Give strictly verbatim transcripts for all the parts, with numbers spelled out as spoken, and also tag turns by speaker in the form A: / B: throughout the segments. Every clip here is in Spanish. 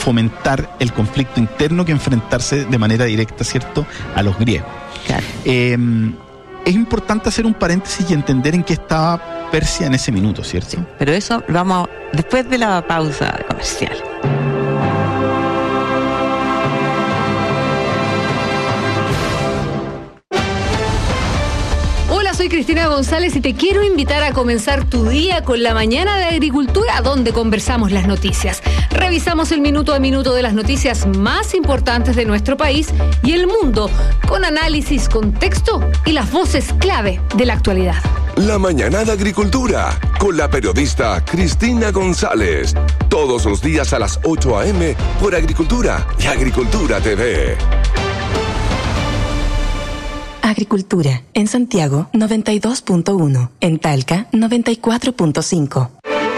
A: fomentar el conflicto interno que enfrentarse de manera directa, ¿cierto?, a los griegos.
B: Claro.
A: Eh, es importante hacer un paréntesis y entender en qué estaba Persia en ese minuto, ¿cierto?
B: Sí, pero eso lo vamos después de la pausa comercial.
C: Soy Cristina González y te quiero invitar a comenzar tu día con la mañana de agricultura, donde conversamos las noticias. Revisamos el minuto a minuto de las noticias más importantes de nuestro país y el mundo, con análisis, contexto y las voces clave de la actualidad.
D: La mañana de agricultura, con la periodista Cristina González. Todos los días a las ocho a.m. por Agricultura y Agricultura T V.
E: Agricultura, en Santiago noventa y dos punto uno, en Talca noventa y cuatro punto cinco.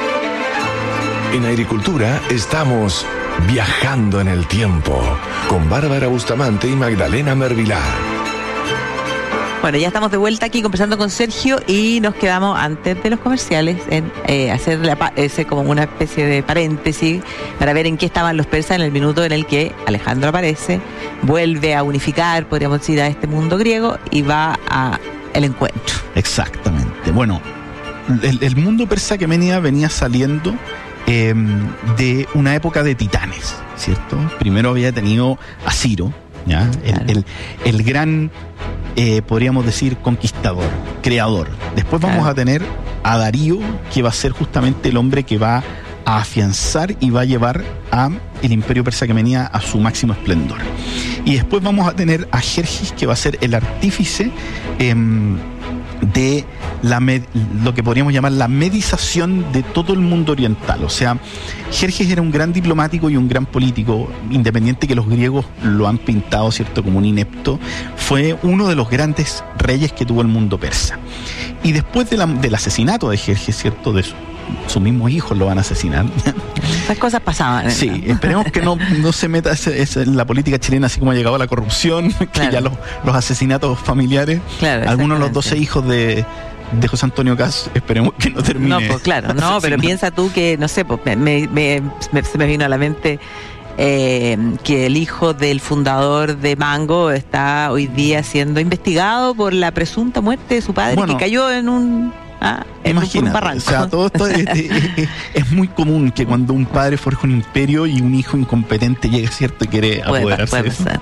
D: En Agricultura estamos viajando en el tiempo con Bárbara Bustamante y Magdalena Mervilar.
B: Bueno, ya estamos de vuelta aquí conversando con Sergio y nos quedamos antes de los comerciales en eh, hacer la, ese como una especie de paréntesis para ver en qué estaban los persas en el minuto en el que Alejandro aparece, vuelve a unificar, podríamos decir, a este mundo griego y va a el encuentro.
A: Exactamente. Bueno, el, el mundo persa aqueménida venía saliendo eh, de una época de titanes, ¿cierto? Primero había tenido a Ciro, ¿ya? El, claro. el, el gran... Eh, podríamos decir conquistador, creador. Después vamos claro. a tener a Darío, que va a ser justamente el hombre que va a afianzar y va a llevar a el imperio persa aquemenida a su máximo esplendor. Y después vamos a tener a Jerjes, que va a ser el artífice eh, de la med- lo que podríamos llamar la medización de todo el mundo oriental. O sea, Jerjes era un gran diplomático y un gran político, independiente que los griegos lo han pintado, ¿cierto?, como un inepto. Fue uno de los grandes reyes que tuvo el mundo persa. Y después de la, del asesinato de Jerjes, ¿cierto?, de su, sus mismos hijos lo van a asesinar.
B: Esas cosas pasaban, ¿eh?
A: Sí, esperemos que no, no se meta ese, ese, en la política chilena, así como ha llegado la corrupción, que claro. ya los, los asesinatos familiares,
B: claro,
A: algunos de los doce hijos de de José Antonio Caz, esperemos que no termine.
B: No, pues claro, no, pero piensa tú que, no sé, pues me, me, me, se me vino a la mente eh, que el hijo del fundador de Mango está hoy día siendo investigado por la presunta muerte de su padre, bueno, que cayó en un... Ah,
A: imagínate, un barranco. O sea, todo esto es, es, es, es muy común que cuando un padre forja un imperio y un hijo incompetente llega, ¿cierto?, y quiere apoderarse de eso.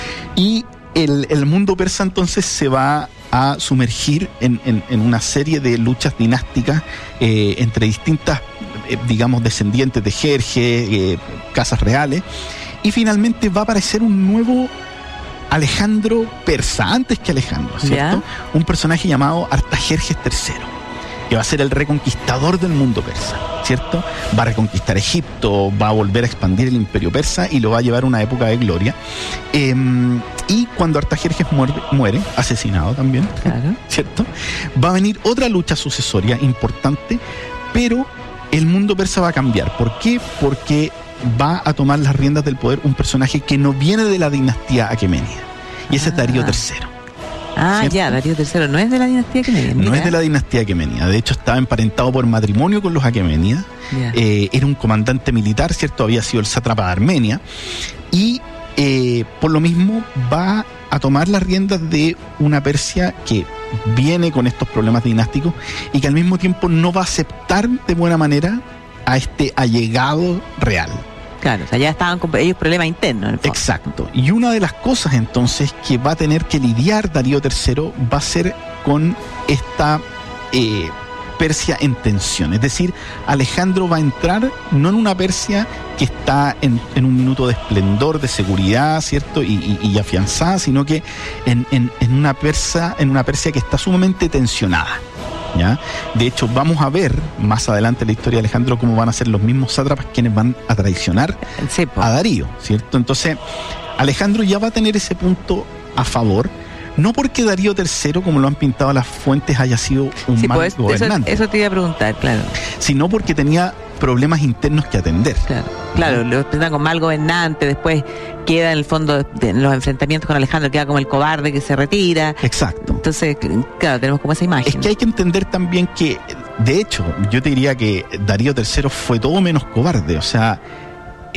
A: Y el, el mundo persa entonces se va a sumergir en, en, en una serie de luchas dinásticas eh, entre distintas, eh, digamos, descendientes de Jerjes, eh, casas reales, y finalmente va a aparecer un nuevo Alejandro persa, antes que Alejandro, ¿cierto? ¿Ya? Un personaje llamado Artajerjes tercero, que va a ser el reconquistador del mundo persa, ¿cierto? Va a reconquistar Egipto, va a volver a expandir el imperio persa y lo va a llevar a una época de gloria. Eh, y cuando Artajerjes muere, muere, asesinado también, claro. ¿cierto?, va a venir otra lucha sucesoria importante, pero el mundo persa va a cambiar. ¿Por qué? Porque va a tomar las riendas del poder un personaje que no viene de la dinastía aquemenida, y ese ah. es Darío tercero.
B: Ah, ¿cierto? Ya, Darío tercero no es de la dinastía aquemenida.
A: No es de la dinastía aquemenida, de hecho estaba emparentado por matrimonio con los aqueménidas, eh, era un comandante militar, ¿cierto? Había sido el sátrapa de Armenia, y eh, por lo mismo va a tomar las riendas de una Persia que viene con estos problemas dinásticos y que al mismo tiempo no va a aceptar de buena manera a este allegado real.
B: Claro, o sea, ya estaban con ellos problemas internos.
A: Exacto. Y una de las cosas entonces que va a tener que lidiar Darío tercero va a ser con esta eh, Persia en tensión. Es decir, Alejandro va a entrar no en una Persia que está en, en un minuto de esplendor, de seguridad, ¿cierto? Y, y, y afianzada, sino que en, en, en una Persia, en una Persia que está sumamente tensionada. ¿Ya? De hecho, vamos a ver más adelante en la historia de Alejandro cómo van a ser los mismos sátrapas quienes van a traicionar sí, a Darío, ¿cierto? Entonces, Alejandro ya va a tener ese punto a favor, no porque Darío tercero, como lo han pintado las fuentes, haya sido un
B: sí,
A: mal
B: pues,
A: gobernante.
B: Eso, eso te iba a preguntar, claro.
A: Sino porque tenía problemas internos que atender.
B: Claro, claro, lo presentan con mal gobernante, después queda en el fondo de, en los enfrentamientos con Alejandro, queda como el cobarde que se retira.
A: Exacto.
B: Entonces, claro, tenemos como esa imagen.
A: Es que hay que entender también que, de hecho, yo te diría que Darío tercero fue todo menos cobarde, o sea,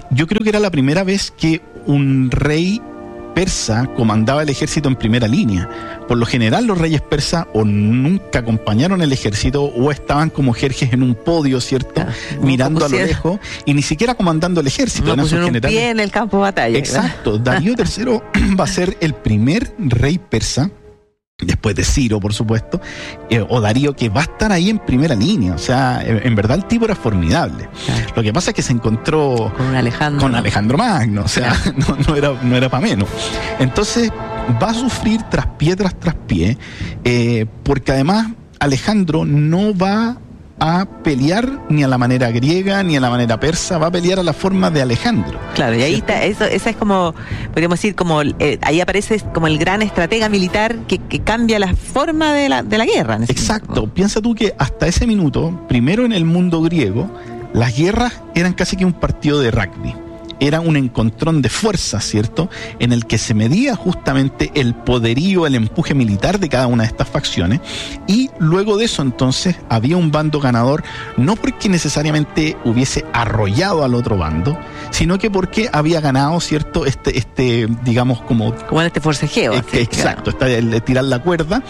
A: yo creo que era la primera vez que un rey persa comandaba el ejército en primera línea. Por lo general los reyes persas o nunca acompañaron el ejército o estaban como jerjes en un podio, ¿cierto? Ah, mirando a lo lejos y ni siquiera comandando el ejército.
B: No pusieron un pie en el campo de batalla.
A: Exacto. Darío tercero va a ser el primer rey persa, después de Ciro, por supuesto, eh, o Darío, que va a estar ahí en primera línea. O sea, en, en verdad el tipo era formidable. Claro. Lo que pasa es que se encontró
B: con Alejandro,
A: con Alejandro Magno, o sea, claro. no, no era, no era para menos. Entonces va a sufrir tras pie tras tras pie, eh, porque además Alejandro no va a pelear ni a la manera griega ni a la manera persa, va a pelear a la forma de Alejandro.
B: Claro, y ahí ¿cierto? Está, eso, esa es como, podríamos decir, como eh, ahí aparece como el gran estratega militar que, que cambia la forma de la, de la guerra.
A: Exacto,
B: momento.
A: Piensa tú que hasta ese minuto, primero en el mundo griego, las guerras eran casi que un partido de rugby. Era un encontrón de fuerzas, ¿cierto? En el que se medía justamente el poderío, el empuje militar de cada una de estas facciones, y luego de eso entonces había un bando ganador, no porque necesariamente hubiese arrollado al otro bando, sino que porque había ganado, ¿cierto? Este, este digamos, como...
B: Como en este forcejeo.
A: Eh,
B: así,
A: exacto, claro. Está el de tirar la cuerda.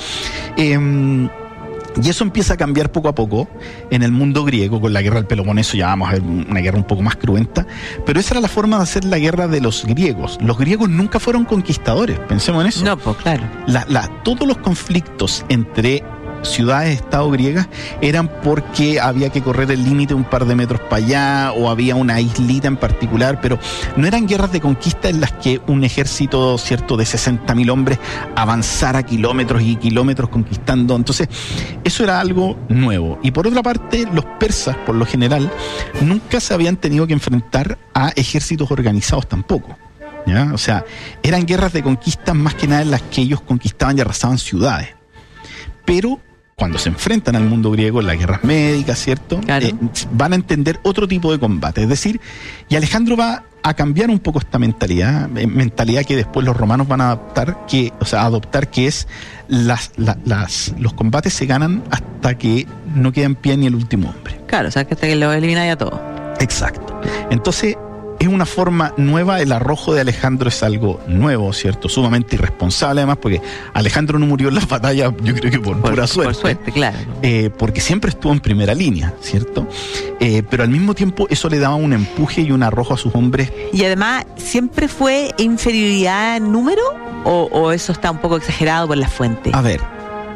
A: Eh, Y eso empieza a cambiar poco a poco en el mundo griego. Con la guerra del Peloponeso ya vamos a ver una guerra un poco más cruenta, pero esa era la forma de hacer la guerra de los griegos. Los griegos nunca fueron conquistadores, pensemos en eso.
B: No, pues claro.
A: La, la, todos los conflictos entre ciudades-estado griegas eran porque había que correr el límite un par de metros para allá o había una islita en particular, pero no eran guerras de conquista en las que un ejército, cierto, de sesenta mil hombres avanzara kilómetros y kilómetros conquistando. Entonces eso era algo nuevo. Y por otra parte, los persas por lo general nunca se habían tenido que enfrentar a ejércitos organizados tampoco, ¿ya? O sea, eran guerras de conquista más que nada en las que ellos conquistaban y arrasaban ciudades. Pero cuando se enfrentan al mundo griego en las guerras médicas, ¿cierto?
B: Claro.
A: Eh, van a entender otro tipo de combate. Es decir, y Alejandro va a cambiar un poco esta mentalidad, eh, mentalidad que después los romanos van a adaptar, que, o sea, adoptar, que es las, la, las, los combates se ganan hasta que no queda en pie ni el último hombre.
B: Claro, o sea, que hasta que lo elimina ya todo.
A: Exacto. Entonces, es una forma nueva, el arrojo de Alejandro es algo nuevo, ¿cierto? Sumamente irresponsable además, porque Alejandro no murió en las batallas, yo creo que por, por pura suerte.
B: Por suerte, claro.
A: Eh, porque siempre estuvo en primera línea, ¿cierto? Eh, pero al mismo tiempo eso le daba un empuje y un arrojo a sus hombres.
B: Y además, ¿siempre fue inferioridad en número o, o eso está un poco exagerado por la fuente?
A: A ver,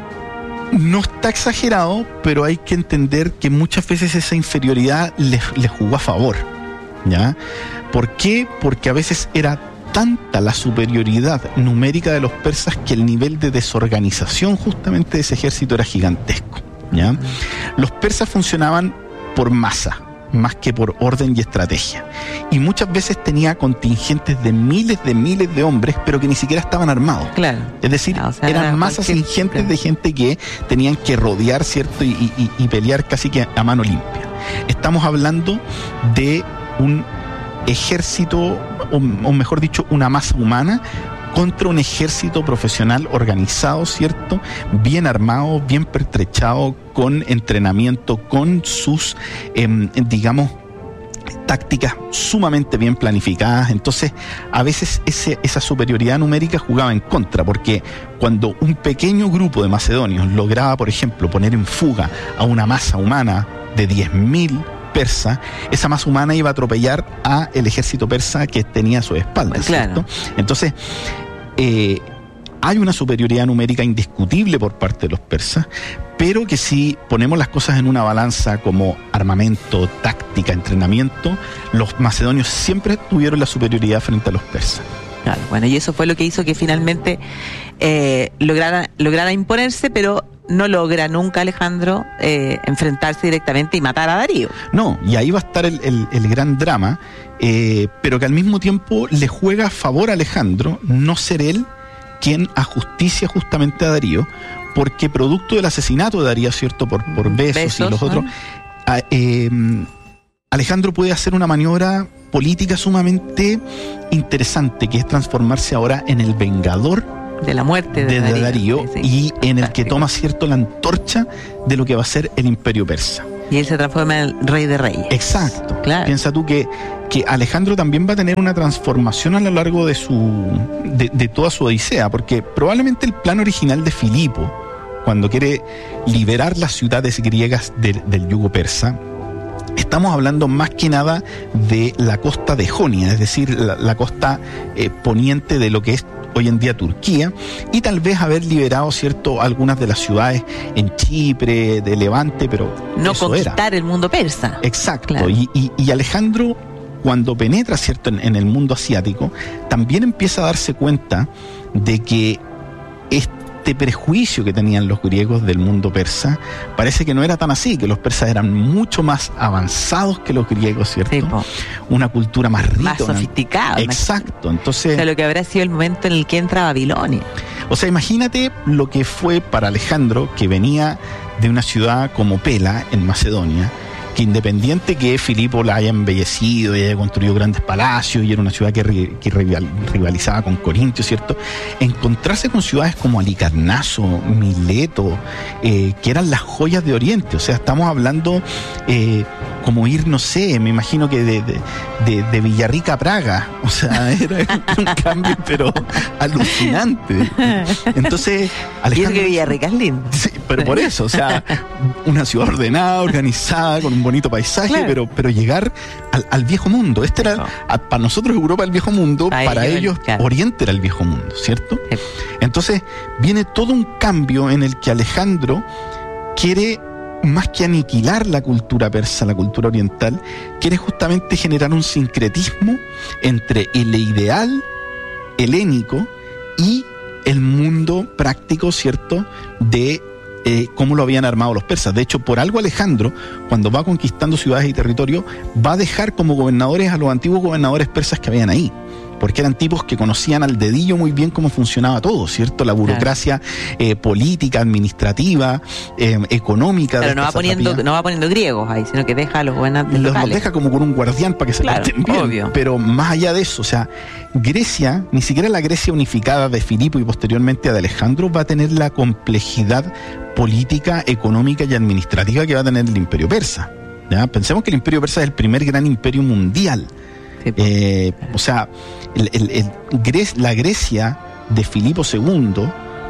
A: no está exagerado, pero hay que entender que muchas veces esa inferioridad le, le jugó a favor, ¿ya? ¿Por qué? Porque a veces era tanta la superioridad numérica de los persas que el nivel de desorganización justamente de ese ejército era gigantesco, ¿ya? Los persas funcionaban por masa, más que por orden y estrategia. Y muchas veces tenía contingentes de miles de miles de hombres, pero que ni siquiera estaban armados.
B: Claro.
A: Es decir, ah, o sea, eran masas ingentes claro. de gente que tenían que rodear, ¿cierto? Y, y, y pelear casi que a mano limpia. Estamos hablando de un ejército, o, o mejor dicho, una masa humana contra un ejército profesional organizado, ¿cierto? Bien armado, bien pertrechado, con entrenamiento, con sus, eh, digamos, tácticas sumamente bien planificadas. Entonces, a veces ese, esa superioridad numérica jugaba en contra, porque cuando un pequeño grupo de macedonios lograba, por ejemplo, poner en fuga a una masa humana de diez mil persa, esa masa humana iba a atropellar a el ejército persa que tenía a su espalda, ¿cierto? Claro. Entonces, eh, hay una superioridad numérica indiscutible por parte de los persas, pero que si ponemos las cosas en una balanza como armamento, táctica, entrenamiento, los macedonios siempre tuvieron la superioridad frente a los persas.
B: Claro, bueno, y eso fue lo que hizo que finalmente eh, lograra, lograra imponerse, pero no logra nunca Alejandro eh, enfrentarse directamente y matar a Darío.
A: No, y ahí va a estar el, el, el gran drama, eh, pero que al mismo tiempo le juega a favor a Alejandro no ser él quien ajusticia justamente a Darío, porque producto del asesinato de Darío, ¿cierto? Por, por besos, besos y los ¿no? otros, a, eh, Alejandro puede hacer una maniobra política sumamente interesante, que es transformarse ahora en el vengador
B: de la muerte de,
A: de
B: Darío,
A: Darío
B: sí, sí.
A: Y en el que toma, cierto, la antorcha de lo que va a ser el Imperio Persa.
B: Y él se transforma en el rey de reyes.
A: Exacto.
B: Claro.
A: Piensa tú que, que Alejandro también va a tener una transformación a lo largo de su de, de toda su odisea, porque probablemente el plan original de Filipo, cuando quiere liberar las ciudades griegas de, del yugo persa, estamos hablando más que nada de la costa de Jonia, es decir, la, la costa eh, poniente de lo que es hoy en día Turquía, y tal vez haber liberado, cierto, algunas de las ciudades en Chipre, de Levante, pero
B: no
A: eso
B: conquistar
A: era.
B: el mundo persa.
A: Exacto,
B: claro.
A: y, y, y Alejandro, cuando penetra, cierto, en, en el mundo asiático, también empieza a darse cuenta de que este prejuicio que tenían los griegos del mundo persa parece que no era tan así, que los persas eran mucho más avanzados que los griegos, ¿cierto?
B: Sí,
A: una cultura más rica,
B: más sofisticada.
A: Exacto, entonces...
B: O sea, lo que habrá sido el momento en el que entra Babilonia.
A: O sea, imagínate lo que fue para Alejandro, que venía de una ciudad como Pela, en Macedonia, que independiente que Filipo la haya embellecido y haya construido grandes palacios y era una ciudad que, que rivalizaba con Corintio, ¿cierto? Encontrarse con ciudades como Halicarnaso, Mileto, eh, que eran las joyas de Oriente. O sea, estamos hablando eh, como ir, no sé, me imagino que de, de, de, de Villarrica a Praga. O sea, era un cambio, pero alucinante. Entonces,
B: Alejandro... Y es que Villarrica es lindo.
A: Sí, pero por eso, o sea, una ciudad ordenada, organizada, con un bonito paisaje, claro. pero, pero llegar al, al viejo mundo. Este era, no. a, para nosotros Europa el viejo mundo, para, para ellos, ellos claro. Oriente era el viejo mundo, ¿cierto? Sí. Entonces viene todo un cambio en el que Alejandro quiere, más que aniquilar la cultura persa, la cultura oriental, quiere justamente generar un sincretismo entre el ideal helénico y el mundo práctico, ¿cierto?, de Eh, cómo lo habían armado los persas. De hecho, por algo Alejandro, cuando va conquistando ciudades y territorios, va a dejar como gobernadores a los antiguos gobernadores persas que habían ahí, porque eran tipos que conocían al dedillo muy bien cómo funcionaba todo, ¿cierto? La burocracia claro. eh, política, administrativa, eh, económica.
B: Pero no va poniendo no va poniendo griegos ahí, sino que deja a los gobernantes
A: los,
B: locales.
A: Los deja como con un guardián para que se
B: claro,
A: porten bien.
B: Obvio.
A: Pero más allá de eso, o sea, Grecia, ni siquiera la Grecia unificada de Filipo y posteriormente de Alejandro, va a tener la complejidad política, económica y administrativa que va a tener el Imperio Persa. ¿Ya? Pensemos que el Imperio Persa es el primer gran imperio mundial. Sí, eh, o sea, el, el, el, la Grecia de Filipo segundo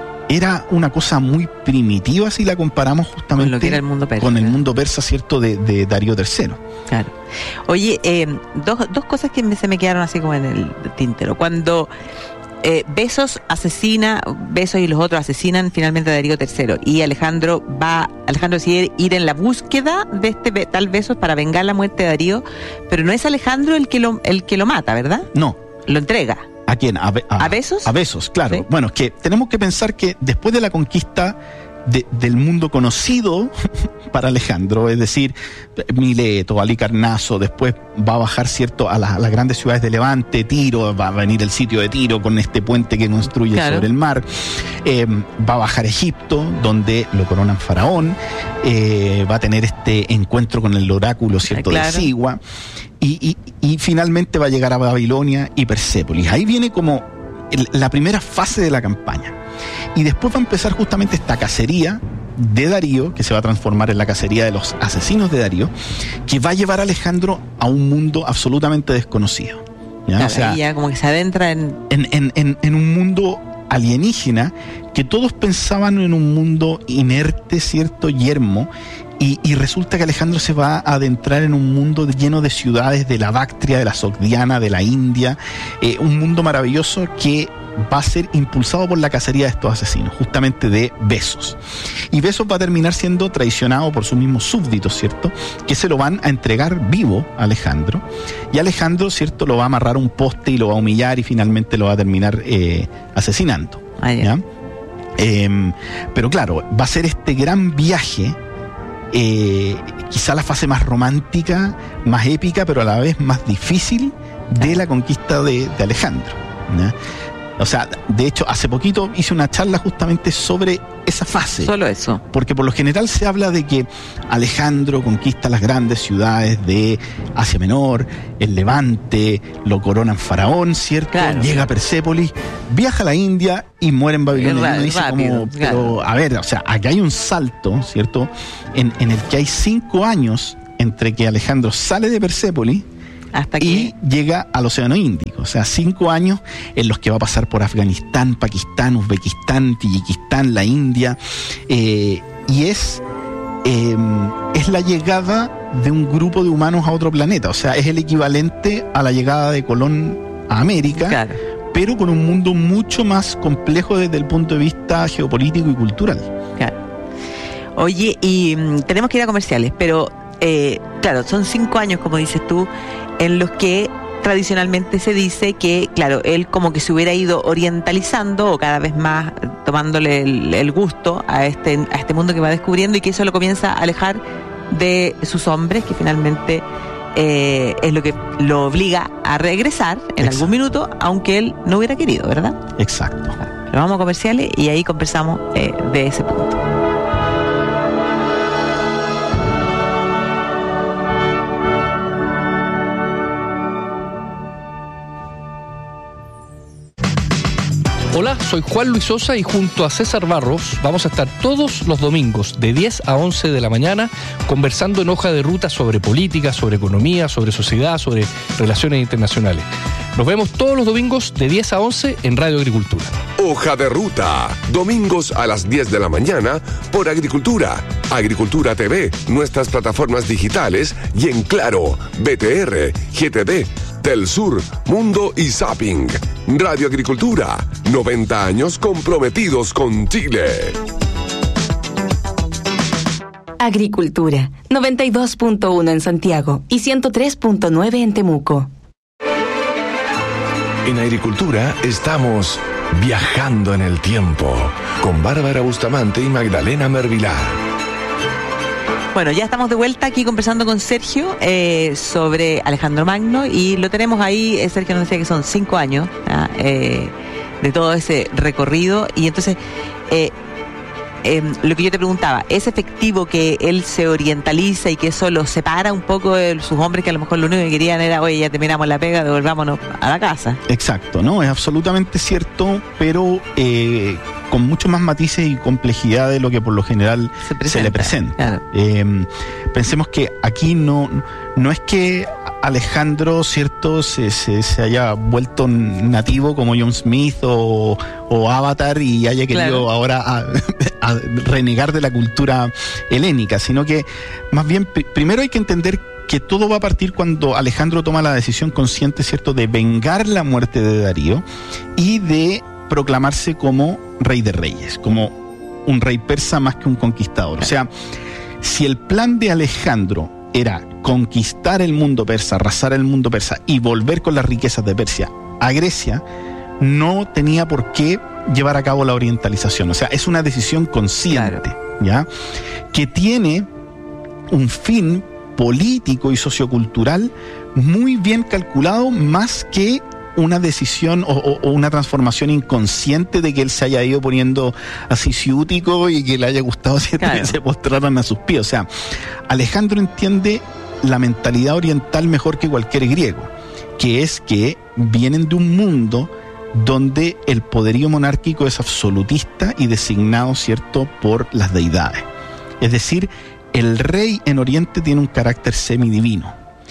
A: era una cosa muy primitiva si la comparamos justamente
B: con lo que era el mundo persa,
A: con el mundo persa, ¿cierto?, de, de Darío tercero.
B: Claro. Oye, eh, dos, dos cosas que me, se me quedaron así como en el tintero. Cuando eh, Besos asesina, Besos y los otros asesinan finalmente a Darío tercero y Alejandro va, Alejandro decide ir en la búsqueda de este tal Besos para vengar la muerte de Darío, pero no es Alejandro el que lo, el que lo mata, ¿verdad?
A: No.
B: Lo entrega.
A: ¿A quién? ¿A, a,
B: ¿A Besos?
A: A Besos, claro.
B: ¿Sí?
A: Bueno, es que tenemos que pensar que después de la conquista de, del mundo conocido para Alejandro, es decir, Mileto, Halicarnaso, después va a bajar, ¿cierto?, a, la, a las grandes ciudades de Levante, Tiro, va a venir el sitio de Tiro con este puente que construye claro. sobre el mar, eh, va a bajar a Egipto, donde lo coronan faraón, eh, va a tener este encuentro con el oráculo, ¿cierto?, claro. de Sigua, y, y, y finalmente va a llegar a Babilonia y Persépolis. Ahí viene como el, la primera fase de la campaña. Y después va a empezar justamente esta cacería de Darío, que se va a transformar en la cacería de los asesinos de Darío, que va a llevar a Alejandro a un mundo absolutamente desconocido. ¿Ya?
B: Claro,
A: o sea,
B: ya como que se adentra en...
A: En, en, en, en un mundo alienígena que todos pensaban en un mundo inerte, ¿cierto?, yermo, y, y resulta que Alejandro se va a adentrar en un mundo lleno de ciudades de la Bactria, de la Sogdiana, de la India, eh, un mundo maravilloso que va a ser impulsado por la cacería de estos asesinos, justamente de Besos. Y Besos va a terminar siendo traicionado por sus mismos súbditos, ¿cierto?, que se lo van a entregar vivo a Alejandro. Y Alejandro, ¿cierto?, lo va a amarrar a un poste y lo va a humillar y finalmente lo va a terminar eh, asesinando.
B: Ah,
A: ¿ya? Eh, pero claro, va a ser este gran viaje, eh, quizá la fase más romántica, más épica, pero a la vez más difícil de la conquista de, de Alejandro, ¿ya? O sea, de hecho, hace poquito hice una charla justamente sobre esa fase.
B: Solo eso.
A: Porque por lo general se habla de que Alejandro conquista las grandes ciudades de Asia Menor, el Levante, lo coronan faraón, ¿cierto?
B: Claro.
A: Llega a Persépolis, viaja a la India y muere en Babilonia. Y uno dice
B: rápido,
A: como,
B: claro.
A: pero a ver, o sea, aquí hay un salto, ¿cierto? En, en el que hay cinco años entre que Alejandro sale de Persépolis
B: hasta que
A: y llega al Océano Índico. O sea, cinco años en los que va a pasar por Afganistán, Pakistán, Uzbekistán, Tayikistán, la India. Eh, y es, eh, es la llegada de un grupo de humanos a otro planeta. O sea, es el equivalente a la llegada de Colón a América,
B: claro.
A: pero con un mundo mucho más complejo desde el punto de vista geopolítico y cultural.
B: Claro. Oye, y mm, tenemos que ir a comerciales, pero eh, claro, son cinco años, como dices tú, en los que tradicionalmente se dice que, claro, él como que se hubiera ido orientalizando o cada vez más tomándole el, el gusto a este, a este mundo que va descubriendo, y que eso lo comienza a alejar de sus hombres, que finalmente eh, es lo que lo obliga a regresar en
A: Exacto.
B: algún minuto, aunque él no hubiera querido, ¿verdad?
A: Exacto.
B: Pero vamos a comerciales y ahí conversamos eh, de ese punto.
F: Hola, soy Juan Luis Sosa y junto a César Barros vamos a estar todos los domingos de diez a once de la mañana conversando en Hoja de Ruta sobre política, sobre economía, sobre sociedad, sobre relaciones internacionales. Nos vemos todos los domingos de diez a once en Radio Agricultura.
D: Hoja de Ruta, domingos a las diez de la mañana por Agricultura, Agricultura T V, nuestras plataformas digitales y en Claro, B T R, G T D, Telsur, Mundo y Zapping. Radio Agricultura, noventa años comprometidos con Chile.
E: Agricultura, noventa y dos punto uno en Santiago y ciento tres punto nueve en Temuco.
D: En Agricultura estamos viajando en el tiempo con Bárbara Bustamante y Magdalena Mervilar.
B: Bueno, ya estamos de vuelta aquí conversando con Sergio eh, sobre Alejandro Magno, y lo tenemos ahí. eh, Sergio nos decía que son cinco años ¿ah? eh, de todo ese recorrido, y entonces eh, eh, lo que yo te preguntaba, ¿es efectivo que él se orientaliza y que eso lo separa un poco de sus hombres, que a lo mejor lo único que querían era, oye, ya terminamos la pega, devolvámonos a la casa?
A: Exacto, ¿no? Es absolutamente cierto, pero eh, con mucho más matices y complejidad de lo que por lo general se, presenta, se le presenta.
B: Claro.
A: Eh, pensemos que aquí no, no es que Alejandro, ¿cierto?, se, se, se haya vuelto nativo como John Smith o, o Avatar y haya querido claro. ahora a, a renegar de la cultura helénica, sino que más bien pr- primero hay que entender que todo va a partir cuando Alejandro toma la decisión consciente, ¿cierto?, de vengar la muerte de Darío y de proclamarse como rey de reyes, como un rey persa más que un conquistador. O sea, si el plan de Alejandro era conquistar el mundo persa, arrasar el mundo persa y volver con las riquezas de Persia a Grecia, no tenía por qué llevar a cabo la orientalización. O sea, es una decisión consciente, claro. ¿ya? Que tiene un fin político y sociocultural muy bien calculado, más que una decisión o, o, o una transformación inconsciente de que él se haya ido poniendo así ciútico y que le haya gustado ¿cierto? Claro. Que se postraran a sus pies. O sea, Alejandro entiende la mentalidad oriental mejor que cualquier griego, que es que vienen de un mundo donde el poderío monárquico es absolutista y designado, ¿cierto?, por las deidades. Es decir, el rey en Oriente tiene un carácter semidivino,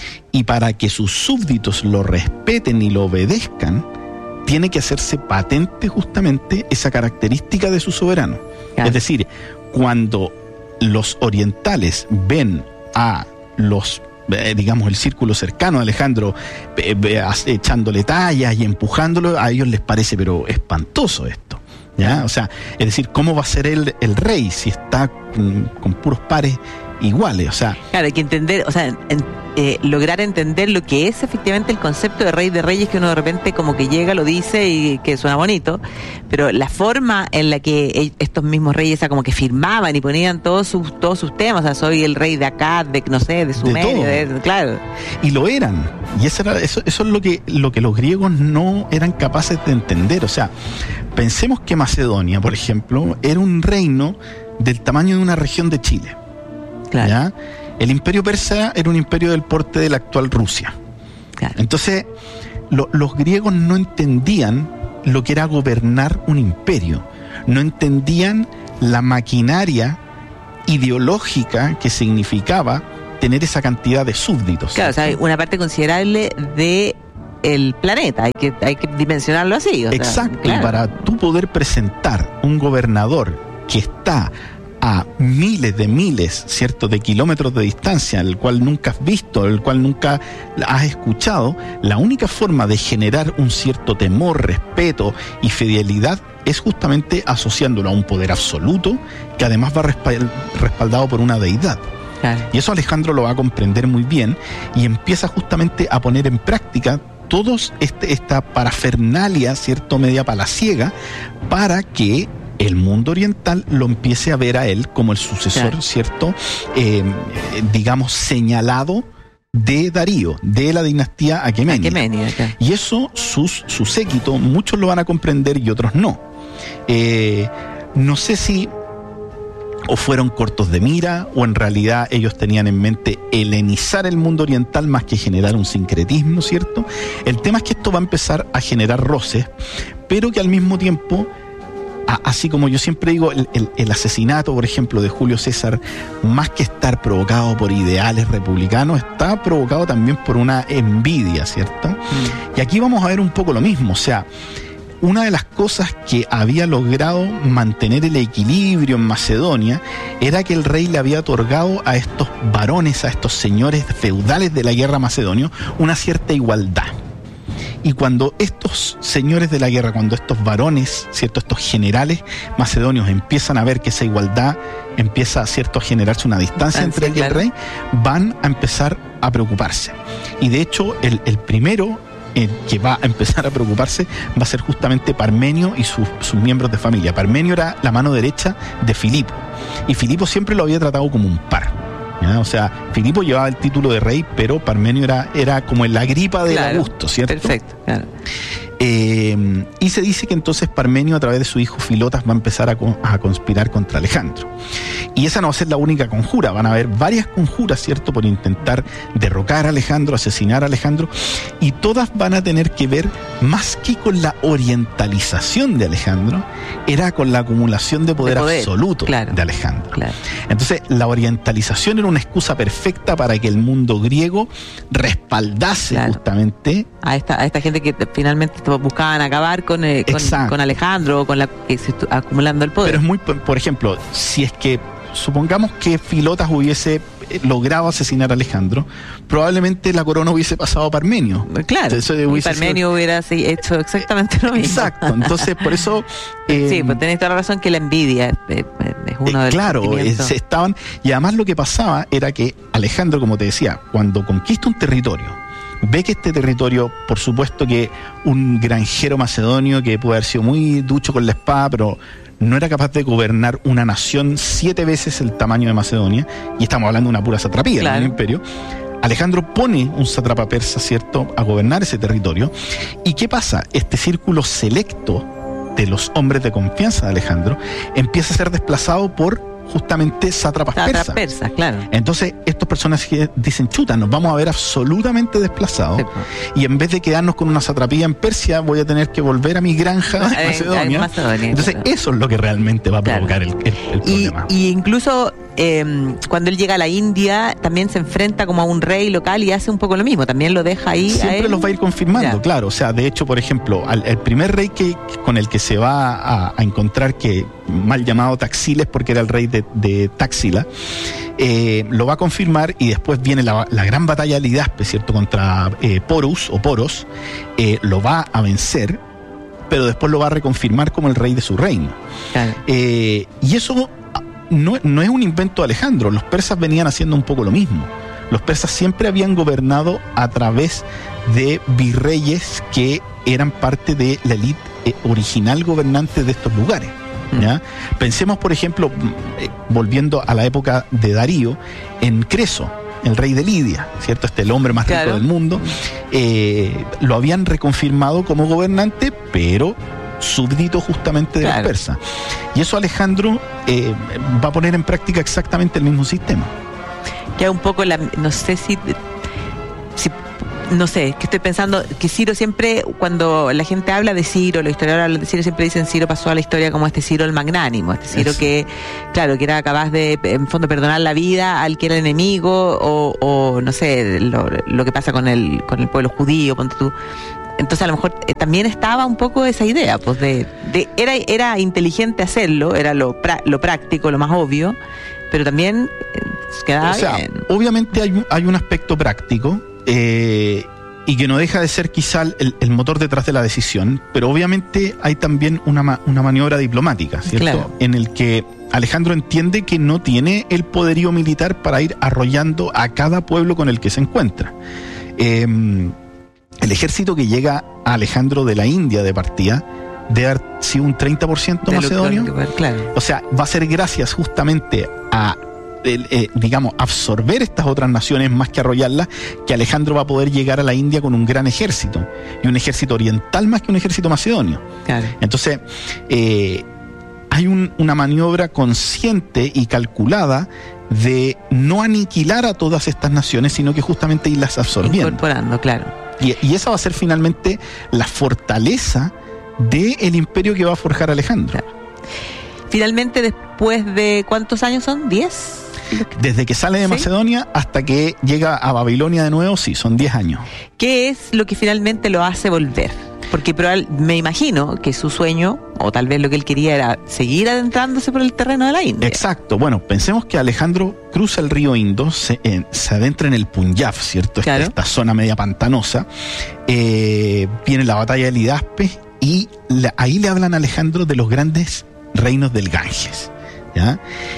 A: y para que sus súbditos lo respeten y lo obedezcan, tiene que hacerse patente justamente esa característica de su soberano. Claro. Es decir, cuando los orientales ven a los, eh, digamos, el círculo cercano a Alejandro eh, eh, echándole tallas y empujándolo, a ellos les parece pero espantoso esto, ¿ya? O sea, es decir, ¿cómo va a ser él el rey si está con, con puros pares iguales? O sea,
B: claro, hay que entender, o sea, en, eh, lograr entender lo que es efectivamente el concepto de rey de reyes, que uno de repente como que llega, lo dice y que suena bonito, pero la forma en la que estos mismos reyes, o sea, como que firmaban y ponían todos sus todos sus temas, o sea, soy el rey de Akkad, de no sé, de Sumerio, de de, claro.
A: Y lo eran. Y eso, era, eso, eso es lo que, lo que los griegos no eran capaces de entender. O sea, pensemos que Macedonia, por ejemplo, era un reino del tamaño de una región de Chile. Claro. ¿Ya? El imperio persa era un imperio del porte de la actual Rusia. Claro. Entonces, lo, los griegos no entendían lo que era gobernar un imperio. No entendían la maquinaria ideológica que significaba tener esa cantidad de súbditos.
B: Claro, o sea, una parte considerable de el planeta, hay que, hay que dimensionarlo así. O
A: Exacto,
B: sea, claro.
A: Y para tú poder presentar un gobernador que está a miles de miles, ¿cierto?, de kilómetros de distancia, el cual nunca has visto, el cual nunca has escuchado, la única forma de generar un cierto temor, respeto y fidelidad es justamente asociándolo a un poder absoluto que además va respaldado por una deidad. Claro. Y eso Alejandro lo va a comprender muy bien y empieza justamente a poner en práctica todos este, esta parafernalia, ¿cierto?, media palaciega, para que el mundo oriental lo empiece a ver a él como el sucesor, claro, ¿cierto?, eh, digamos, señalado de Darío, de la dinastía aquemenida. Aquemenida, claro. Y eso, sus, su séquito, muchos lo van a comprender y otros no. Eh, no sé si o fueron cortos de mira, o en realidad ellos tenían en mente helenizar el mundo oriental más que generar un sincretismo, ¿cierto? El tema es que esto va a empezar a generar roces, pero que al mismo tiempo, a, así como yo siempre digo, el, el, el asesinato, por ejemplo, de Julio César, más que estar provocado por ideales republicanos, está provocado también por una envidia, ¿cierto? Mm. Y aquí vamos a ver un poco lo mismo, o sea, una de las cosas que había logrado mantener el equilibrio en Macedonia era que el rey le había otorgado a estos varones, a estos señores feudales de la guerra macedonia, una cierta igualdad. Y cuando estos señores de la guerra, cuando estos varones, ¿cierto?, estos generales macedonios empiezan a ver que esa igualdad empieza, ¿cierto?, a generarse una distancia ah, entre sí, él claro. y el rey, van a empezar a preocuparse. Y de hecho, el, el primero Eh, que va a empezar a preocuparse va a ser justamente Parmenio y sus, sus miembros de familia. Parmenio era la mano derecha de Filipo, y Filipo siempre lo había tratado como un par, ¿ya? O sea, Filipo llevaba el título de rey, pero Parmenio era, era como el Agripa de claro, Augusto, ¿cierto?
B: Perfecto, claro.
A: Eh, y se dice que entonces Parmenio, a través de su hijo Filotas, va a empezar a, a conspirar contra Alejandro. Y esa no va a ser la única conjura, van a haber varias conjuras, ¿cierto?, por intentar derrocar a Alejandro, asesinar a Alejandro, y todas van a tener que ver, más que con la orientalización de Alejandro, era con la acumulación de poder, de poder absoluto claro, de Alejandro. Claro. Entonces, la orientalización era una excusa perfecta para que el mundo griego respaldase claro. justamente
B: a esta, a esta gente que finalmente buscaban acabar con, eh, con, con Alejandro, con la que se estu- acumulando el poder.
A: Pero es muy, por ejemplo, si es que supongamos que Filotas hubiese logrado asesinar a Alejandro, probablemente la corona hubiese pasado a Parmenio.
B: Claro, eso y Parmenio sido... hubiera hecho exactamente lo mismo.
A: Exacto, entonces por eso...
B: Eh, sí, pues tenés toda la razón que la envidia es, es uno
A: eh,
B: de los
A: claro, eh, se estaban... Y además lo que pasaba era que Alejandro, como te decía, cuando conquista un territorio, ve que este territorio, por supuesto que un granjero macedonio que puede haber sido muy ducho con la espada, pero no era capaz de gobernar una nación siete veces el tamaño de Macedonia, y estamos hablando de una pura satrapía, claro, del imperio. Alejandro pone un sátrapa persa, ¿cierto?, a gobernar ese territorio. ¿Y qué pasa? Este círculo selecto de los hombres de confianza de Alejandro empieza a ser desplazado por justamente sátrapas persas.
B: persas, claro.
A: Entonces, estos personajes dicen, chuta, nos vamos a ver absolutamente desplazados, sí, pues. Y en vez de quedarnos con una satrapía en Persia, voy a tener que volver a mi granja de Macedonia. Macedonia Entonces, claro, eso es lo que realmente va a provocar claro. el, el, el
B: y,
A: problema.
B: Y incluso eh, cuando él llega a la India, también se enfrenta como a un rey local y hace un poco lo mismo, también lo deja ahí.
A: Siempre
B: a él.
A: los va a ir confirmando, ya. claro. O sea, de hecho, por ejemplo, al, el primer rey que con el que se va a, a encontrar, que mal llamado Taxiles, porque era el rey de, de Táxila, eh, lo va a confirmar, y después viene la, la gran batalla de Lidaspe, ¿cierto?, contra eh, Porus o Poros, eh, lo va a vencer, pero después lo va a reconfirmar como el rey de su reino. Claro. Eh, y eso no, no es un invento de Alejandro, los persas venían haciendo un poco lo mismo. los persas siempre habían gobernado a través de virreyes que eran parte de la élite eh, original gobernante de estos lugares. ¿Ya? Pensemos, por ejemplo, eh, volviendo a la época de Darío, en Creso, el rey de Lidia, ¿cierto? Este el hombre más rico claro. del mundo, eh, lo habían reconfirmado como gobernante, pero súbdito justamente de claro. los persas. Y eso Alejandro eh, va a poner en práctica exactamente el mismo sistema.
B: Ya un poco, la, no sé si... si No sé, que estoy pensando que Ciro siempre, cuando la gente habla de Ciro, los historiadores hablan de Ciro, siempre dicen Ciro pasó a la historia como este Ciro el magnánimo, este Ciro Eso. que, claro, que era capaz de, en fondo, perdonar la vida al que era enemigo, o, o no sé, lo, lo que pasa con el, con el pueblo judío, ponte tú. Entonces a lo mejor eh, también estaba un poco esa idea, pues de, de era, era inteligente hacerlo, era lo, pra, lo práctico, lo más obvio, pero también eh, quedaba
A: o sea,
B: bien.
A: Obviamente hay, hay un aspecto práctico, Eh, y que no deja de ser quizá el, el motor detrás de la decisión, pero obviamente hay también una, una maniobra diplomática, ¿cierto? Claro. En el que Alejandro entiende que no tiene el poderío militar para ir arrollando a cada pueblo con el que se encuentra. Eh, el ejército que llega a Alejandro de la India de partida debe haber sido un treinta por ciento macedonio.
B: Claro.
A: O sea, va a ser gracias justamente a El, eh, digamos, absorber estas otras naciones más que arrollarlas, que Alejandro va a poder llegar a la India con un gran ejército, y un ejército oriental más que un ejército macedonio.
B: Claro.
A: Entonces, eh, hay un, una maniobra consciente y calculada de no aniquilar a todas estas naciones, sino que justamente irlas absorbiendo.
B: Incorporando, claro.
A: Y, y esa va a ser finalmente la fortaleza del imperio que va a forjar Alejandro.
B: Claro. Finalmente, después de ¿cuántos años son? ¿diez?
A: Desde que sale de ¿Sí? Macedonia hasta que llega a Babilonia de nuevo, sí, son diez años.
B: ¿Qué es lo que finalmente lo hace volver? Porque probable, me imagino que su sueño, o tal vez lo que él quería, era seguir adentrándose por el terreno de la India.
A: Exacto. Bueno, pensemos que Alejandro cruza el río Indo, se, eh, se adentra en el Punjab, ¿cierto?
B: Claro.
A: Esta, esta zona media pantanosa. Eh, viene la batalla del Hidaspe y la, ahí le hablan a Alejandro de los grandes reinos del Ganges, ¿ya?